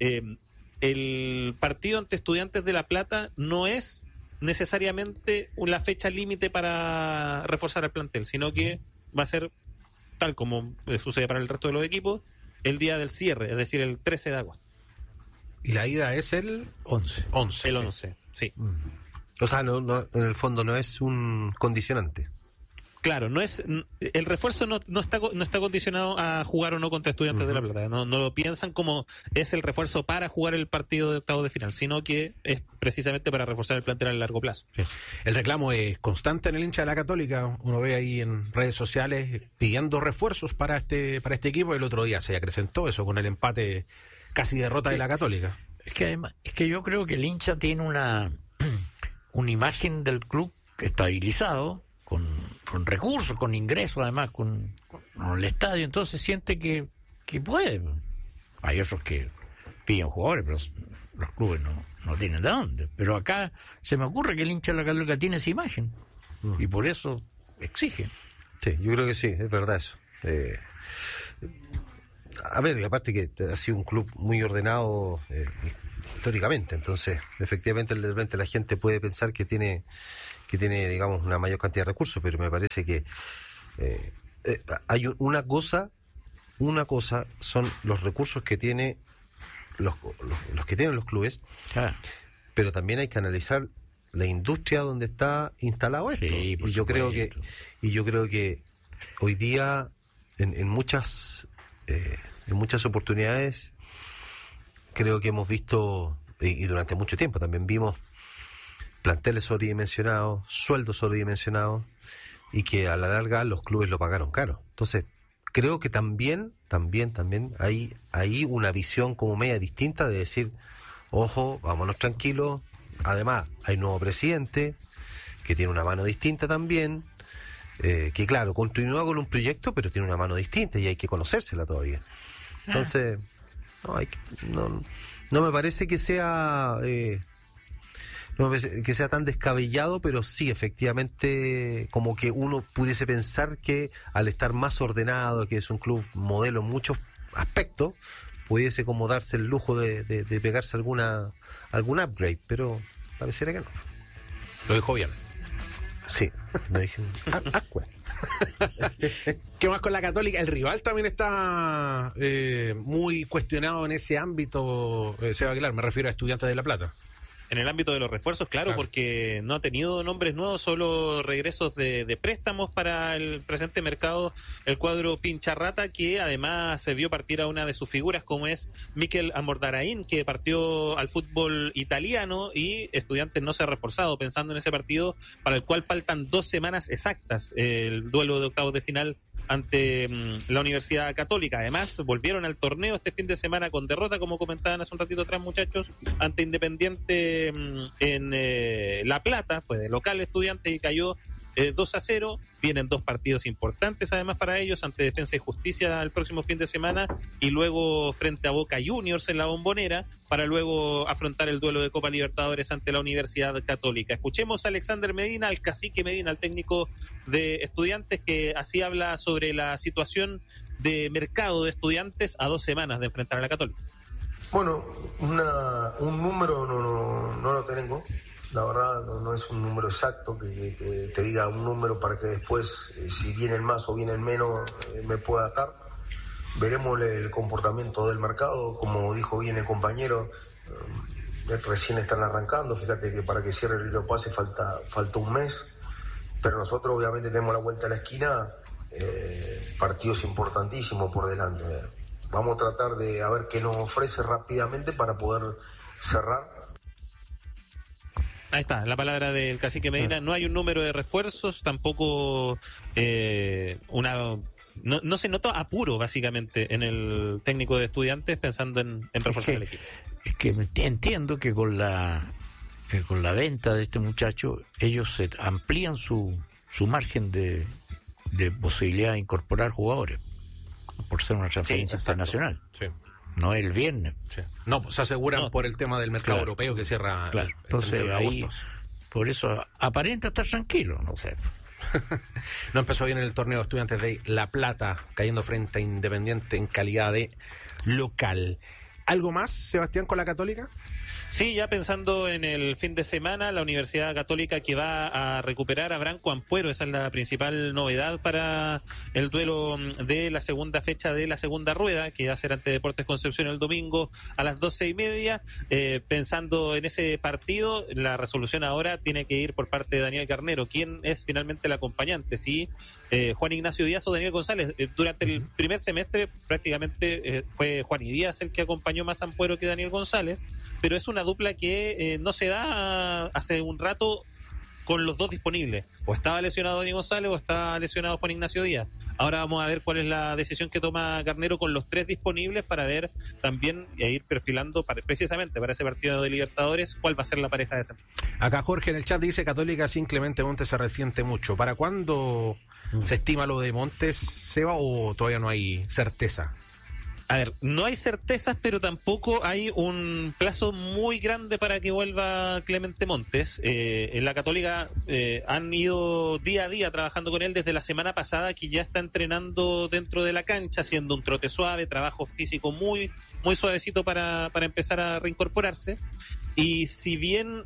el partido ante Estudiantes de La Plata no es necesariamente la fecha límite para reforzar el plantel, sino que va a ser, tal como sucede para el resto de los equipos, el día del cierre, es decir, el 13 de agosto. Y la ida es el 11. El 11, sí. O sea, no, en el fondo no es un condicionante. Claro, no es el refuerzo no está condicionado a jugar o no contra Estudiantes de La Plata. No lo piensan como es el refuerzo para jugar el partido de octavos de final, sino que es precisamente para reforzar el plantel a largo plazo. Sí. El reclamo es constante en el hincha de la Católica. Uno ve ahí en redes sociales pidiendo refuerzos para este equipo. El otro día se acrecentó eso con el empate, casi derrota de la Católica. Es que además, yo creo que el hincha tiene una imagen del club estabilizado, con recursos, con ingresos, además, con el estadio, entonces siente que puede. Hay otros que piden jugadores, pero los clubes no tienen de dónde. Pero acá se me ocurre que el hincha de la Católica tiene esa imagen y por eso exigen. Sí, yo creo que sí, es verdad eso. A ver, y aparte que ha sido un club muy ordenado históricamente, entonces efectivamente de repente la gente puede pensar que tiene digamos una mayor cantidad de recursos, pero me parece que hay una cosa son los recursos que tiene los que tienen los clubes, pero también hay que analizar la industria donde está instalado esto. Sí, y yo creo que hoy día en muchas oportunidades creo que hemos visto, y durante mucho tiempo también vimos planteles sobredimensionados, sueldos sobredimensionados, y que a la larga los clubes lo pagaron caro. Entonces creo que también hay una visión como media distinta de decir, ojo, vámonos tranquilos. Además hay nuevo presidente que tiene una mano distinta también, que claro, continúa con un proyecto pero tiene una mano distinta y hay que conocérsela todavía. Entonces no me parece que sea tan descabellado, pero sí, efectivamente, como que uno pudiese pensar que al estar más ordenado, que es un club modelo en muchos aspectos, pudiese como darse el lujo de pegarse algún upgrade, pero pareciera que no. Lo dijo bien. Sí, lo dije. ¿Qué más con la Católica? El rival también está muy cuestionado en ese ámbito, Seba Aguilar, me refiero a Estudiantes de La Plata. En el ámbito de los refuerzos, claro, porque no ha tenido nombres nuevos, solo regresos de préstamos para el presente mercado, el cuadro Pincharrata, que además se vio partir a una de sus figuras, como es Mikel Amordarain, que partió al fútbol italiano, y Estudiantes no se ha reforzado pensando en ese partido, para el cual faltan 2 semanas exactas, el duelo de octavos de final ante la Universidad Católica. Además, volvieron al torneo este fin de semana con derrota, como comentaban hace un ratito atrás, muchachos, ante Independiente en La Plata, fue de local Estudiantes y cayó 2-0. Vienen 2 partidos importantes además para ellos, ante Defensa y Justicia el próximo fin de semana y luego frente a Boca Juniors en la Bombonera, para luego afrontar el duelo de Copa Libertadores ante la Universidad Católica. Escuchemos a Alexander Medina, al cacique Medina, al técnico de Estudiantes, que así habla sobre la situación de mercado de Estudiantes a 2 semanas de enfrentar a la Católica. Bueno, un número no lo tengo. La verdad no es un número exacto que te diga un número para que después, si vienen más o vienen menos, me pueda atar. Veremos el comportamiento del mercado, como dijo bien el compañero, recién están arrancando. Fíjate que para que cierre el hilo pase falta un mes, pero nosotros obviamente tenemos la vuelta a la esquina, partidos importantísimos por delante. Vamos a tratar de a ver qué nos ofrece rápidamente para poder cerrar. Ahí está, la palabra del cacique Medina. No hay un número de refuerzos, tampoco no se nota apuro, básicamente, en el técnico de Estudiantes pensando en reforzar el equipo. Es que entiendo que con la venta de este muchacho, ellos se amplían su margen de posibilidad de incorporar jugadores, por ser una transferencia internacional. Sí. No el viernes. Sí. No, pues se aseguran por el tema del mercado europeo que cierra. Claro. Entonces ahí, por eso aparenta estar tranquilo, no sé. No empezó bien el torneo de Estudiantes de La Plata, cayendo frente a Independiente en calidad de local. ¿Algo más, Sebastián, con la Católica? Sí, ya pensando en el fin de semana, la Universidad Católica que va a recuperar a Branco Ampuero, esa es la principal novedad para el duelo de la segunda fecha de la segunda rueda, que va a ser ante Deportes Concepción el domingo a las 12:30. Pensando en ese partido, la resolución ahora tiene que ir por parte de Daniel Garnero, quien es finalmente el acompañante, ¿sí? Juan Ignacio Díaz o Daniel González. Durante el primer semestre prácticamente fue Juan y Díaz el que acompañó más a Ampuero que Daniel González, pero es una dupla que no se da hace un rato con los dos disponibles. O estaba lesionado Daniel González o estaba lesionado Juan Ignacio Díaz. Ahora vamos a ver cuál es la decisión que toma Garnero con los 3 disponibles, para ver también e ir perfilando precisamente para ese partido de Libertadores cuál va a ser la pareja de ese. Acá Jorge en el chat dice: Católica sin Clemente Montes se resiente mucho. ¿Para cuándo se estima lo de Montes, Seba, o todavía no hay certeza? A ver, no hay certezas, pero tampoco hay un plazo muy grande para que vuelva Clemente Montes. En la Católica han ido día a día trabajando con él desde la semana pasada, que ya está entrenando dentro de la cancha, haciendo un trote suave, trabajo físico muy suavecito para empezar a reincorporarse. Y si bien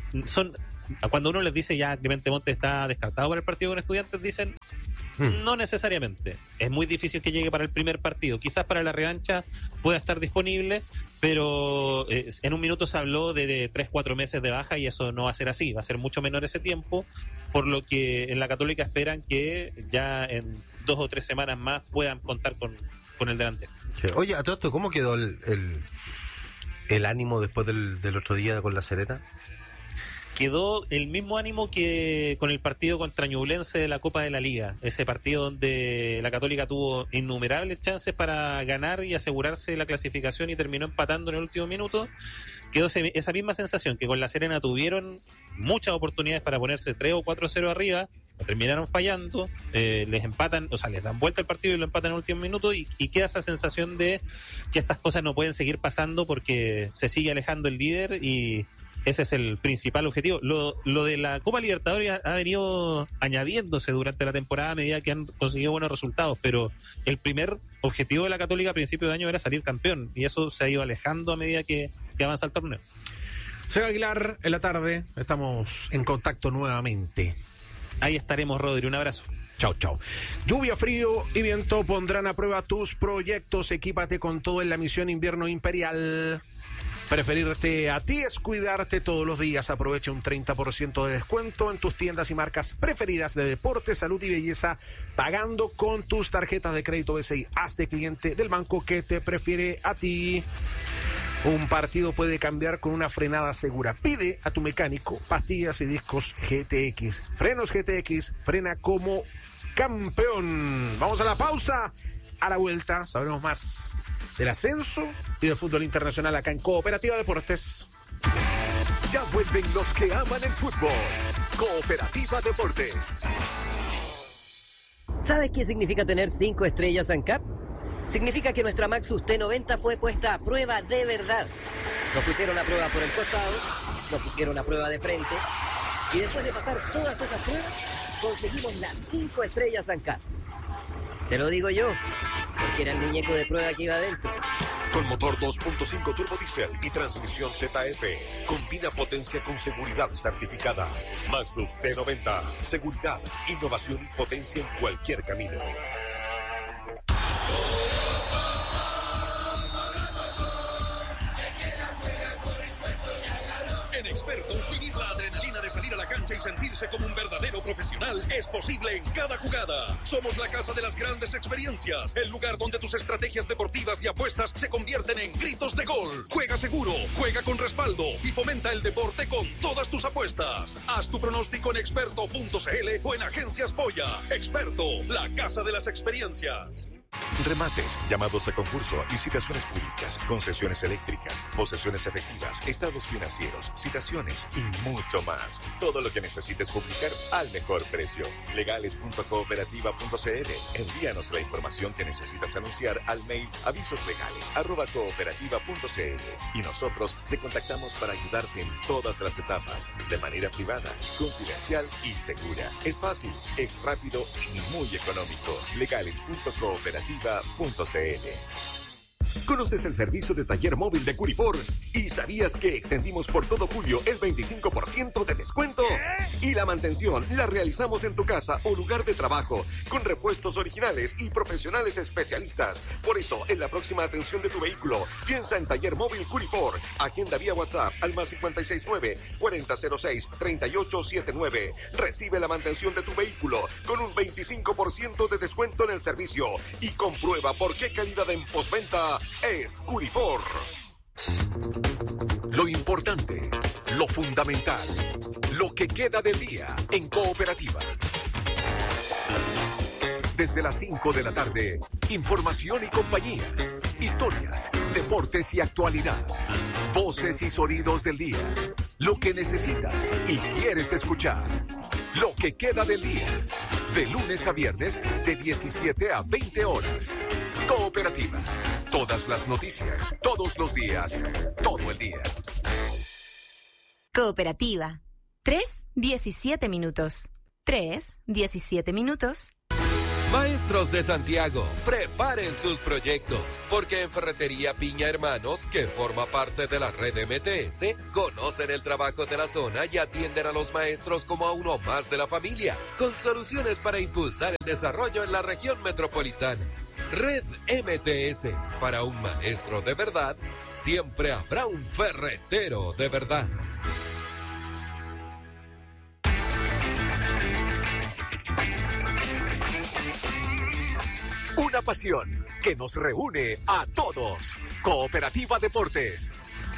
cuando uno les dice ya Clemente Montes está descartado para el partido con Estudiantes, dicen no necesariamente. Es muy difícil que llegue para el primer partido. Quizás para la revancha pueda estar disponible, pero en un minuto se habló de 3-4 meses de baja y eso no va a ser así. Va a ser mucho menor ese tiempo, por lo que en la Católica esperan que ya en 2 o 3 semanas más puedan contar con el delantero. Sí. Oye, a todo esto, ¿cómo quedó el ánimo después del otro día con La Serena? Quedó el mismo ánimo que con el partido contra Ñublense de la Copa de la Liga, ese partido donde la Católica tuvo innumerables chances para ganar y asegurarse la clasificación y terminó empatando en el último minuto. Quedó esa misma sensación, que con La Serena tuvieron muchas oportunidades para ponerse 3 o 4-0 arriba, lo terminaron fallando, les empatan, o sea, les dan vuelta el partido y lo empatan en el último minuto, y queda esa sensación de que estas cosas no pueden seguir pasando porque se sigue alejando el líder, y ese es el principal objetivo. Lo de la Copa Libertadores ha venido añadiéndose durante la temporada a medida que han conseguido buenos resultados, pero el primer objetivo de la Católica a principio de año era salir campeón, y eso se ha ido alejando a medida que avanza el torneo. Seba Aguilar, en la tarde estamos en contacto nuevamente. Ahí estaremos, Rodri, un abrazo. Chao, chao. Lluvia, frío y viento pondrán a prueba tus proyectos. Equípate con todo en la misión Invierno Imperial. Preferirte a ti es cuidarte todos los días. Aprovecha un 30% de descuento en tus tiendas y marcas preferidas de deporte, salud y belleza, pagando con tus tarjetas de crédito BCI. Hazte cliente del banco que te prefiere a ti. Un partido puede cambiar con una frenada segura. Pide a tu mecánico pastillas y discos GTX. Frenos GTX, frena como campeón. Vamos a la pausa. A la vuelta sabremos más del ascenso y del fútbol internacional acá en Cooperativa Deportes. Ya vuelven los que aman el fútbol. Cooperativa Deportes. ¿Sabes qué significa tener 5 estrellas ANCAP? Significa que nuestra Maxus T90 fue puesta a prueba de verdad. Nos pusieron a prueba por el costado, nos pusieron a prueba de frente, y después de pasar todas esas pruebas, conseguimos las 5 estrellas ANCAP. Te lo digo yo, porque era el muñeco de prueba que iba adentro. Con motor 2.5 turbo diesel y transmisión ZF. Combina potencia con seguridad certificada. Maxus T90. Seguridad, innovación y potencia en cualquier camino. En Experto, vivir la adrenalina de salir a la cancha y sentirse como un verdadero profesional es posible en cada jugada. Somos la casa de las grandes experiencias, el lugar donde tus estrategias deportivas y apuestas se convierten en gritos de gol. Juega seguro, juega con respaldo y fomenta el deporte con todas tus apuestas. Haz tu pronóstico en experto.cl o en Agencias Boya. Experto, la casa de las experiencias. Remates, llamados a concurso, licitaciones públicas, concesiones eléctricas, posesiones efectivas, estados financieros, citaciones y mucho más. Todo lo que necesites publicar al mejor precio. Legales.cooperativa.cl. Envíanos la información que necesitas anunciar al mail avisoslegales@cooperativa.cl y nosotros te contactamos para ayudarte en todas las etapas, de manera privada, confidencial y segura. Es fácil, es rápido y muy económico. Legales.cooperativa.cl. ¿Conoces el servicio de taller móvil de Curifor? ¿Y sabías que extendimos por todo julio el 25% de descuento? ¿Qué? Y la mantención la realizamos en tu casa o lugar de trabajo, con repuestos originales y profesionales especialistas. Por eso, en la próxima atención de tu vehículo, piensa en Taller Móvil Curifor. Agenda vía WhatsApp al más 569-4006-3879. Recibe la mantención de tu vehículo con un 25% de descuento en el servicio y comprueba por qué calidad en postventa es Curifor. Lo importante, lo fundamental, lo que queda del día en Cooperativa. Desde las 5 de la tarde, información y compañía, historias, deportes y actualidad, voces y sonidos del día, lo que necesitas y quieres escuchar, lo que queda del día. De lunes a viernes, de 17 a 20 horas. Cooperativa. Todas las noticias, todos los días, todo el día. Cooperativa. 3:17 minutos. 3:17 minutos. Maestros de Santiago, preparen sus proyectos, porque en Ferretería Piña Hermanos, que forma parte de la red MTS, conocen el trabajo de la zona y atienden a los maestros como a uno más de la familia, con soluciones para impulsar el desarrollo en la región metropolitana. Red MTS, para un maestro de verdad, siempre habrá un ferretero de verdad. Una pasión que nos reúne a todos. Cooperativa Deportes.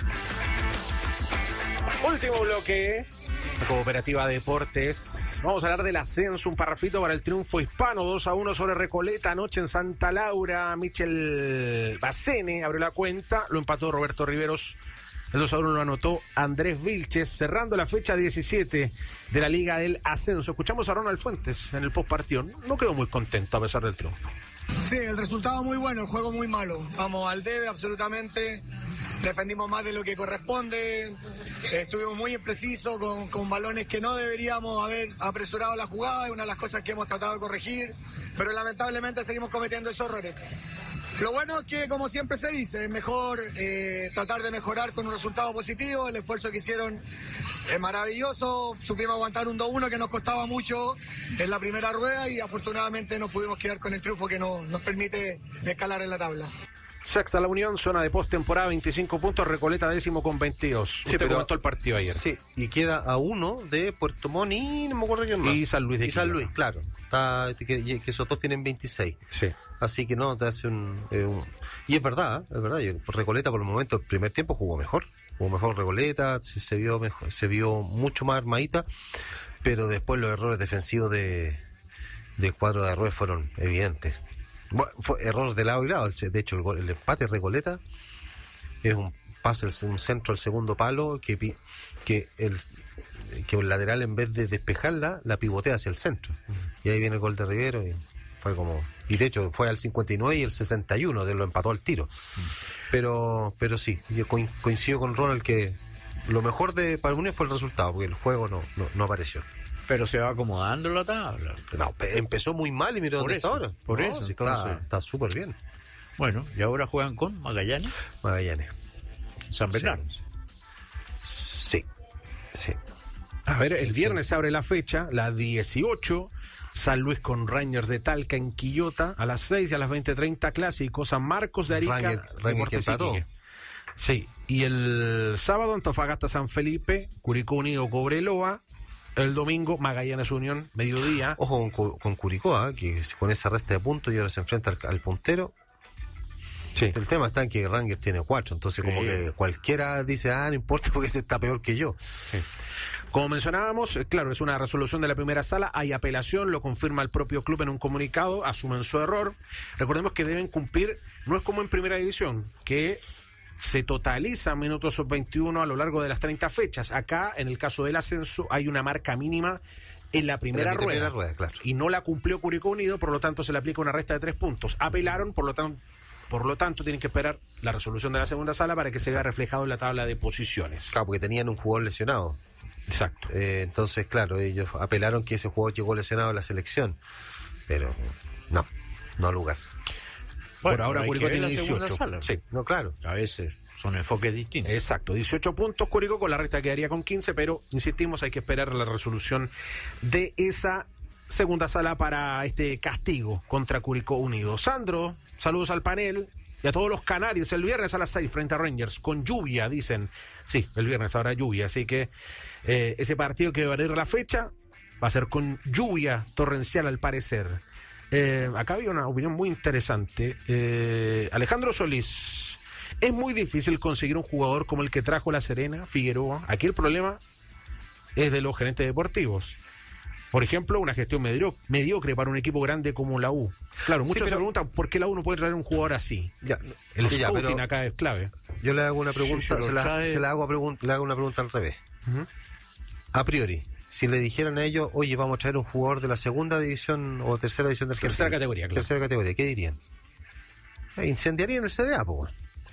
Último bloque. Cooperativa Deportes. Vamos a hablar del ascenso, un parrafito para el triunfo hispano, 2-1 sobre Recoleta anoche en Santa Laura. Michel Bacene abrió la cuenta, lo empató Roberto Riveros. El 2-1 lo anotó Andrés Vilches, cerrando la fecha 17 de la Liga del Ascenso. Escuchamos a Ronald Fuentes en el postpartido. No quedó muy contento a pesar del triunfo. Sí, el resultado muy bueno, el juego muy malo. Vamos al debe absolutamente. Defendimos más de lo que corresponde. Estuvimos muy imprecisos con balones que no deberíamos haber apresurado la jugada. Es una de las cosas que hemos tratado de corregir. Pero lamentablemente seguimos cometiendo esos errores. Lo bueno es que, como siempre se dice, es mejor tratar de mejorar con un resultado positivo. El esfuerzo que hicieron es maravilloso. Supimos aguantar un 2-1 que nos costaba mucho en la primera rueda y afortunadamente nos pudimos quedar con el triunfo que nos permite escalar en la tabla. Sexta la Unión, zona de postemporada, 25 puntos, Recoleta décimo con 22. Sí, Usted comentó el partido ayer. Sí, y queda a 1 de Puerto Montt y no me acuerdo quién más. Y San Luis de Quillota. San Luis, claro. Que esos dos tienen 26. Sí. Así que no, te hace Y es verdad. Recoleta por el momento, el primer tiempo jugó mejor Recoleta, se vio mucho más armadita, pero después los errores defensivos del cuadro de Arrué fueron evidentes. Bueno, fue error de lado y lado. De hecho, el empate de Recoleta es un pase, un centro al segundo palo que el lateral, en vez de despejarla, la pivotea hacia el centro. Y ahí viene el gol de Rivero y fue como... Y de hecho fue al 59 y el 61 lo empató al tiro. Pero sí, yo coincido con Ronald que lo mejor de Palmunión fue el resultado, porque el juego no apareció. Pero se va acomodando la tabla. No, empezó muy mal y mira dónde está ahora. Por eso, sí, entonces... Está súper bien. Bueno, y ahora juegan con Magallanes. San Bernardo. Sí. A ver, el viernes se abre la fecha, la 18. San Luis con Rangers de Talca en Quillota. A las 6 y a las 20:30 clásico. San Marcos de Arica. Rangers que empató. Sí. Y el sábado Antofagasta San Felipe, Curicó Unido Cobreloa. El domingo, Magallanes Unión, mediodía. Ojo con Curicó, que con esa resta de puntos y ahora se enfrenta al puntero. Sí. El tema está en que Rangers tiene 4, entonces como que cualquiera dice, no importa porque este está peor que yo. Sí. Como mencionábamos, claro, es una resolución de la primera sala, hay apelación, lo confirma el propio club en un comunicado, asumen su error. Recordemos que deben cumplir, no es como en primera división, que se totalizan minutos sub-21 a lo largo de las 30 fechas. Acá, en el caso del ascenso, hay una marca mínima en la primera rueda, claro. Y no la cumplió Curicó Unido, por lo tanto se le aplica una resta de 3 puntos. Apelaron, por lo tanto tienen que esperar la resolución de la segunda sala para que se vea reflejado en la tabla de posiciones. Claro, porque tenían un jugador lesionado. Exacto. Entonces, claro, ellos apelaron que ese jugador llegó lesionado a la selección, pero no al lugar. Bueno, por ahora Curicó tiene 18. Sí, no, claro. A veces son enfoques distintos. Exacto, 18 puntos Curicó, con la resta quedaría con 15, pero insistimos, hay que esperar la resolución de esa segunda sala para este castigo contra Curicó Unido. Sandro, saludos al panel y a todos los canarios. El viernes a las 6 frente a Rangers, con lluvia, dicen. Sí, el viernes habrá lluvia, así que ese partido que va a abrir la fecha va a ser con lluvia torrencial al parecer. Acá había una opinión muy interesante. Alejandro Solís, es muy difícil conseguir un jugador como el que trajo La Serena, Figueroa. Aquí el problema es de los gerentes deportivos. Por ejemplo, una gestión mediocre para un equipo grande como la U. Claro, muchos se preguntan por qué la U no puede traer un jugador así. El scouting acá es clave. Yo le hago una pregunta, le hago una pregunta al revés. A priori, si le dijeran a ellos, oye, vamos a traer un jugador de la segunda división o tercera división de Argentina? Tercera categoría, claro. Tercera categoría, ¿qué dirían? Incendiarían el CDA, pues.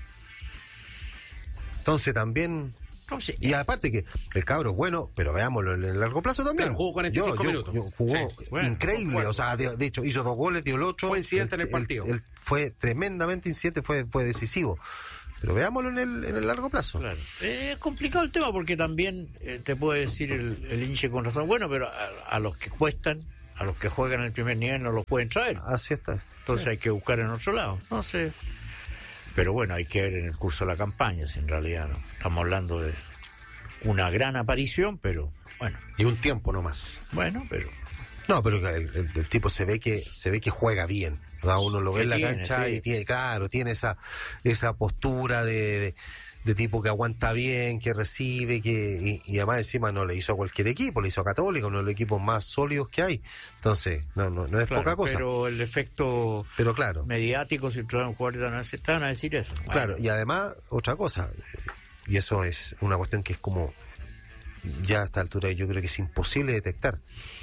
Entonces también... No sé. Y aparte que el cabro es bueno, pero veámoslo en el largo plazo también. Pero jugó 45 minutos. Jugó bueno, increíble, bueno. O sea, de hecho hizo 2 goles, dio el 8. Fue incidente en el partido. Fue tremendamente incidente, fue decisivo. Pero veámoslo en el largo plazo. Claro. Es complicado el tema porque también te puede decir el hinche con razón. Bueno, pero a los que cuestan, a los que juegan en el primer nivel no los pueden traer. Así está. Entonces hay que buscar en otro lado. No sé. Pero bueno, hay que ver en el curso de la campaña, si en realidad no. Estamos hablando de una gran aparición, pero bueno. Y un tiempo nomás. Bueno, pero... No, pero el tipo se ve que juega bien. Uno lo ve en la cancha y tiene esa postura de tipo que aguanta bien, que recibe, y además encima no le hizo a cualquier equipo, le hizo a Católica, uno de los equipos más sólidos que hay. Entonces, no es claro, poca cosa. Pero el efecto mediático, si traen jugadores, te van a decir eso. Bueno. Claro, y además, otra cosa, y eso es una cuestión que es como, ya a esta altura yo creo que es imposible detectar.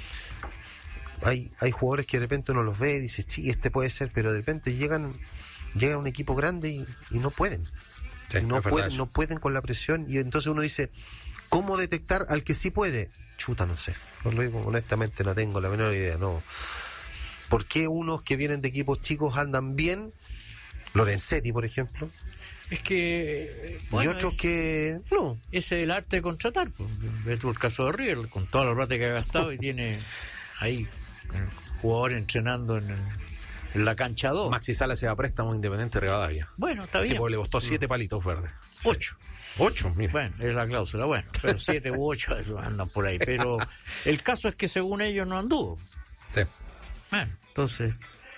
Hay jugadores que de repente uno los ve y dice, sí, este puede ser, pero de repente llegan a un equipo grande y no pueden. Sí, no pueden con la presión, y entonces uno dice, ¿cómo detectar al que sí puede? Chuta, no sé. Os lo digo honestamente, no tengo la menor idea, no. ¿Por qué unos que vienen de equipos chicos andan bien? Lorenzetti, por ejemplo. Es que... y otros que... No. Ese es el arte de contratar. Pues. Ves tú el caso de River, con toda la plata que ha gastado y tiene ahí jugador entrenando en la cancha 2. Maxi Sala se va a préstamo Independiente Rivadavia. Bueno, está bien. Tipo, le costó 7 palitos verdes. 8. 8, mira. Bueno, es la cláusula, bueno, pero 7 u 8 andan por ahí. Pero el caso es que según ellos no anduvo. Sí. Bueno, entonces,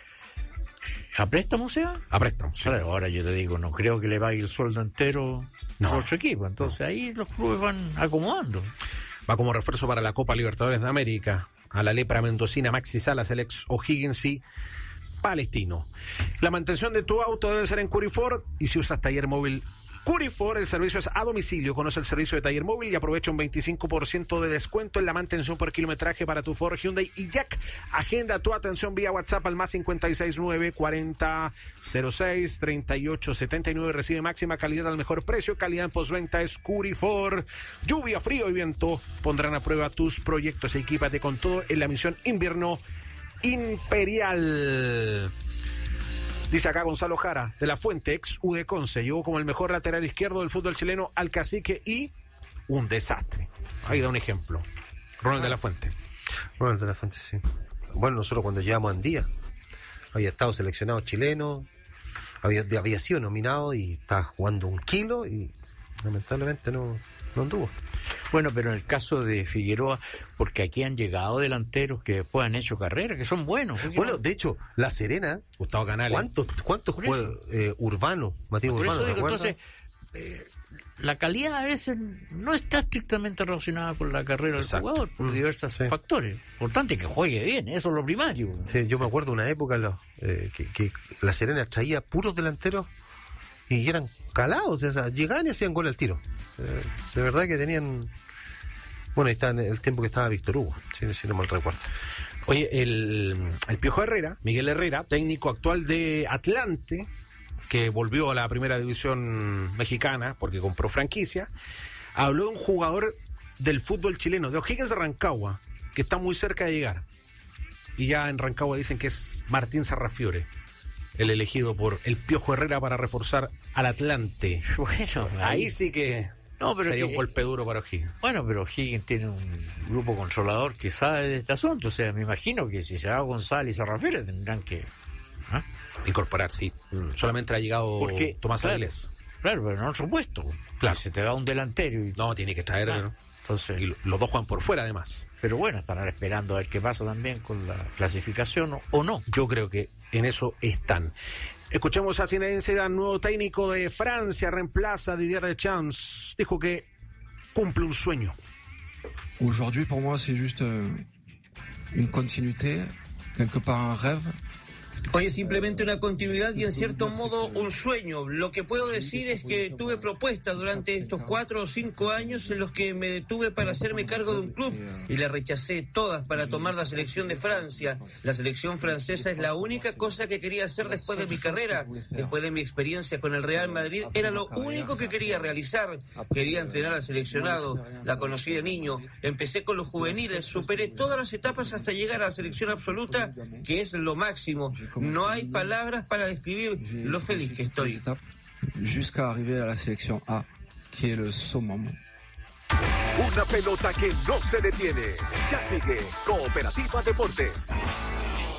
¿a préstamo se va? A préstamo, sí. Claro, ahora yo te digo, no creo que le pague el sueldo entero a otro equipo. Entonces ahí los clubes van acomodando. Va como refuerzo para la Copa Libertadores de América. A la lepra mendocina Maxi Salas, el ex O'Higgins y palestino. La mantención de tu auto debe ser en Curifor, y si usas taller móvil Curifor, el servicio es a domicilio. Conoce el servicio de taller móvil y aprovecha un 25% de descuento en la mantención por kilometraje para tu Ford, Hyundai y Jack. Agenda tu atención vía WhatsApp al más 569 40 06 38 79. Recibe máxima calidad al mejor precio. Calidad en postventa es Curifor. Lluvia, frío y viento pondrán a prueba tus proyectos. Equípate con todo en la misión invierno imperial. Dice acá Gonzalo Jara, de la Fuente, ex U de Conce, llegó como el mejor lateral izquierdo del fútbol chileno al Cacique y un desastre. Ahí da un ejemplo. Ronald de la Fuente. Ronald de la Fuente, sí. Bueno, nosotros cuando llegamos a Andía, había estado seleccionado chileno, había sido nominado y estaba jugando 1 kilo y lamentablemente no anduvo. Bueno, pero en el caso de Figueroa, porque aquí han llegado delanteros que después han hecho carrera, que son buenos. Bueno, de hecho, La Serena, Gustavo Canales. ¿Cuántos juega Urbano, Matías Por Urbano? Eso digo, entonces, la calidad a veces no está estrictamente relacionada con la carrera del jugador, por diversos factores. Importante que juegue bien, eso es lo primario. Sí, yo me acuerdo una época que La Serena traía puros delanteros y eran calados, o sea, llegaban y hacían gol al tiro. De verdad que tenían... Bueno, ahí está en el tiempo que estaba Víctor Hugo, si no mal recuerdo. Oye, el Piojo Herrera, Miguel Herrera, técnico actual de Atlante, que volvió a la primera división mexicana porque compró franquicia, habló de un jugador del fútbol chileno, de O'Higgins de Rancagua, que está muy cerca de llegar. Y ya en Rancagua dicen que es Martín Sarrafiore, el elegido por el Piojo Herrera para reforzar al Atlante. Bueno, ahí sí que sería un golpe duro para O'Higgins. Bueno, pero O'Higgins tiene un grupo controlador que sabe de este asunto. O sea, me imagino que si se va González y Sarrafiore tendrán que incorporar, sí. Solamente ha llegado Tomás Avilés. Claro, pero en otro puesto. Claro. Si se te va un delantero y... No, tiene que traer... Claro. Entonces, y los dos juegan por fuera, además. Pero bueno, estarán esperando a ver qué pasa también con la clasificación o no. Yo creo que en eso están. Escuchemos a Zinedine Zidane, nuevo técnico de Francia, reemplaza a Didier Deschamps. Dijo que cumple un sueño. Aujourd'hui, pour moi, c'est juste une continuité, quelque part un rêve. Oye, simplemente una continuidad y en cierto modo un sueño. Lo que puedo decir es que tuve propuestas durante estos 4 o 5 años en los que me detuve para hacerme cargo de un club y las rechacé todas para tomar la selección de Francia. La selección francesa es la única cosa que quería hacer después de mi carrera, después de mi experiencia con el Real Madrid. Era lo único que quería realizar. Quería entrenar al seleccionado. La conocí de niño. Empecé con los juveniles. Superé todas las etapas hasta llegar a la selección absoluta, que es lo máximo. No hay palabras para describir lo feliz que estoy. Jusqu'à arriver à la sélection A, qui est le summum. Una pelota que no se detiene. Ya sigue Cooperativa Deportes.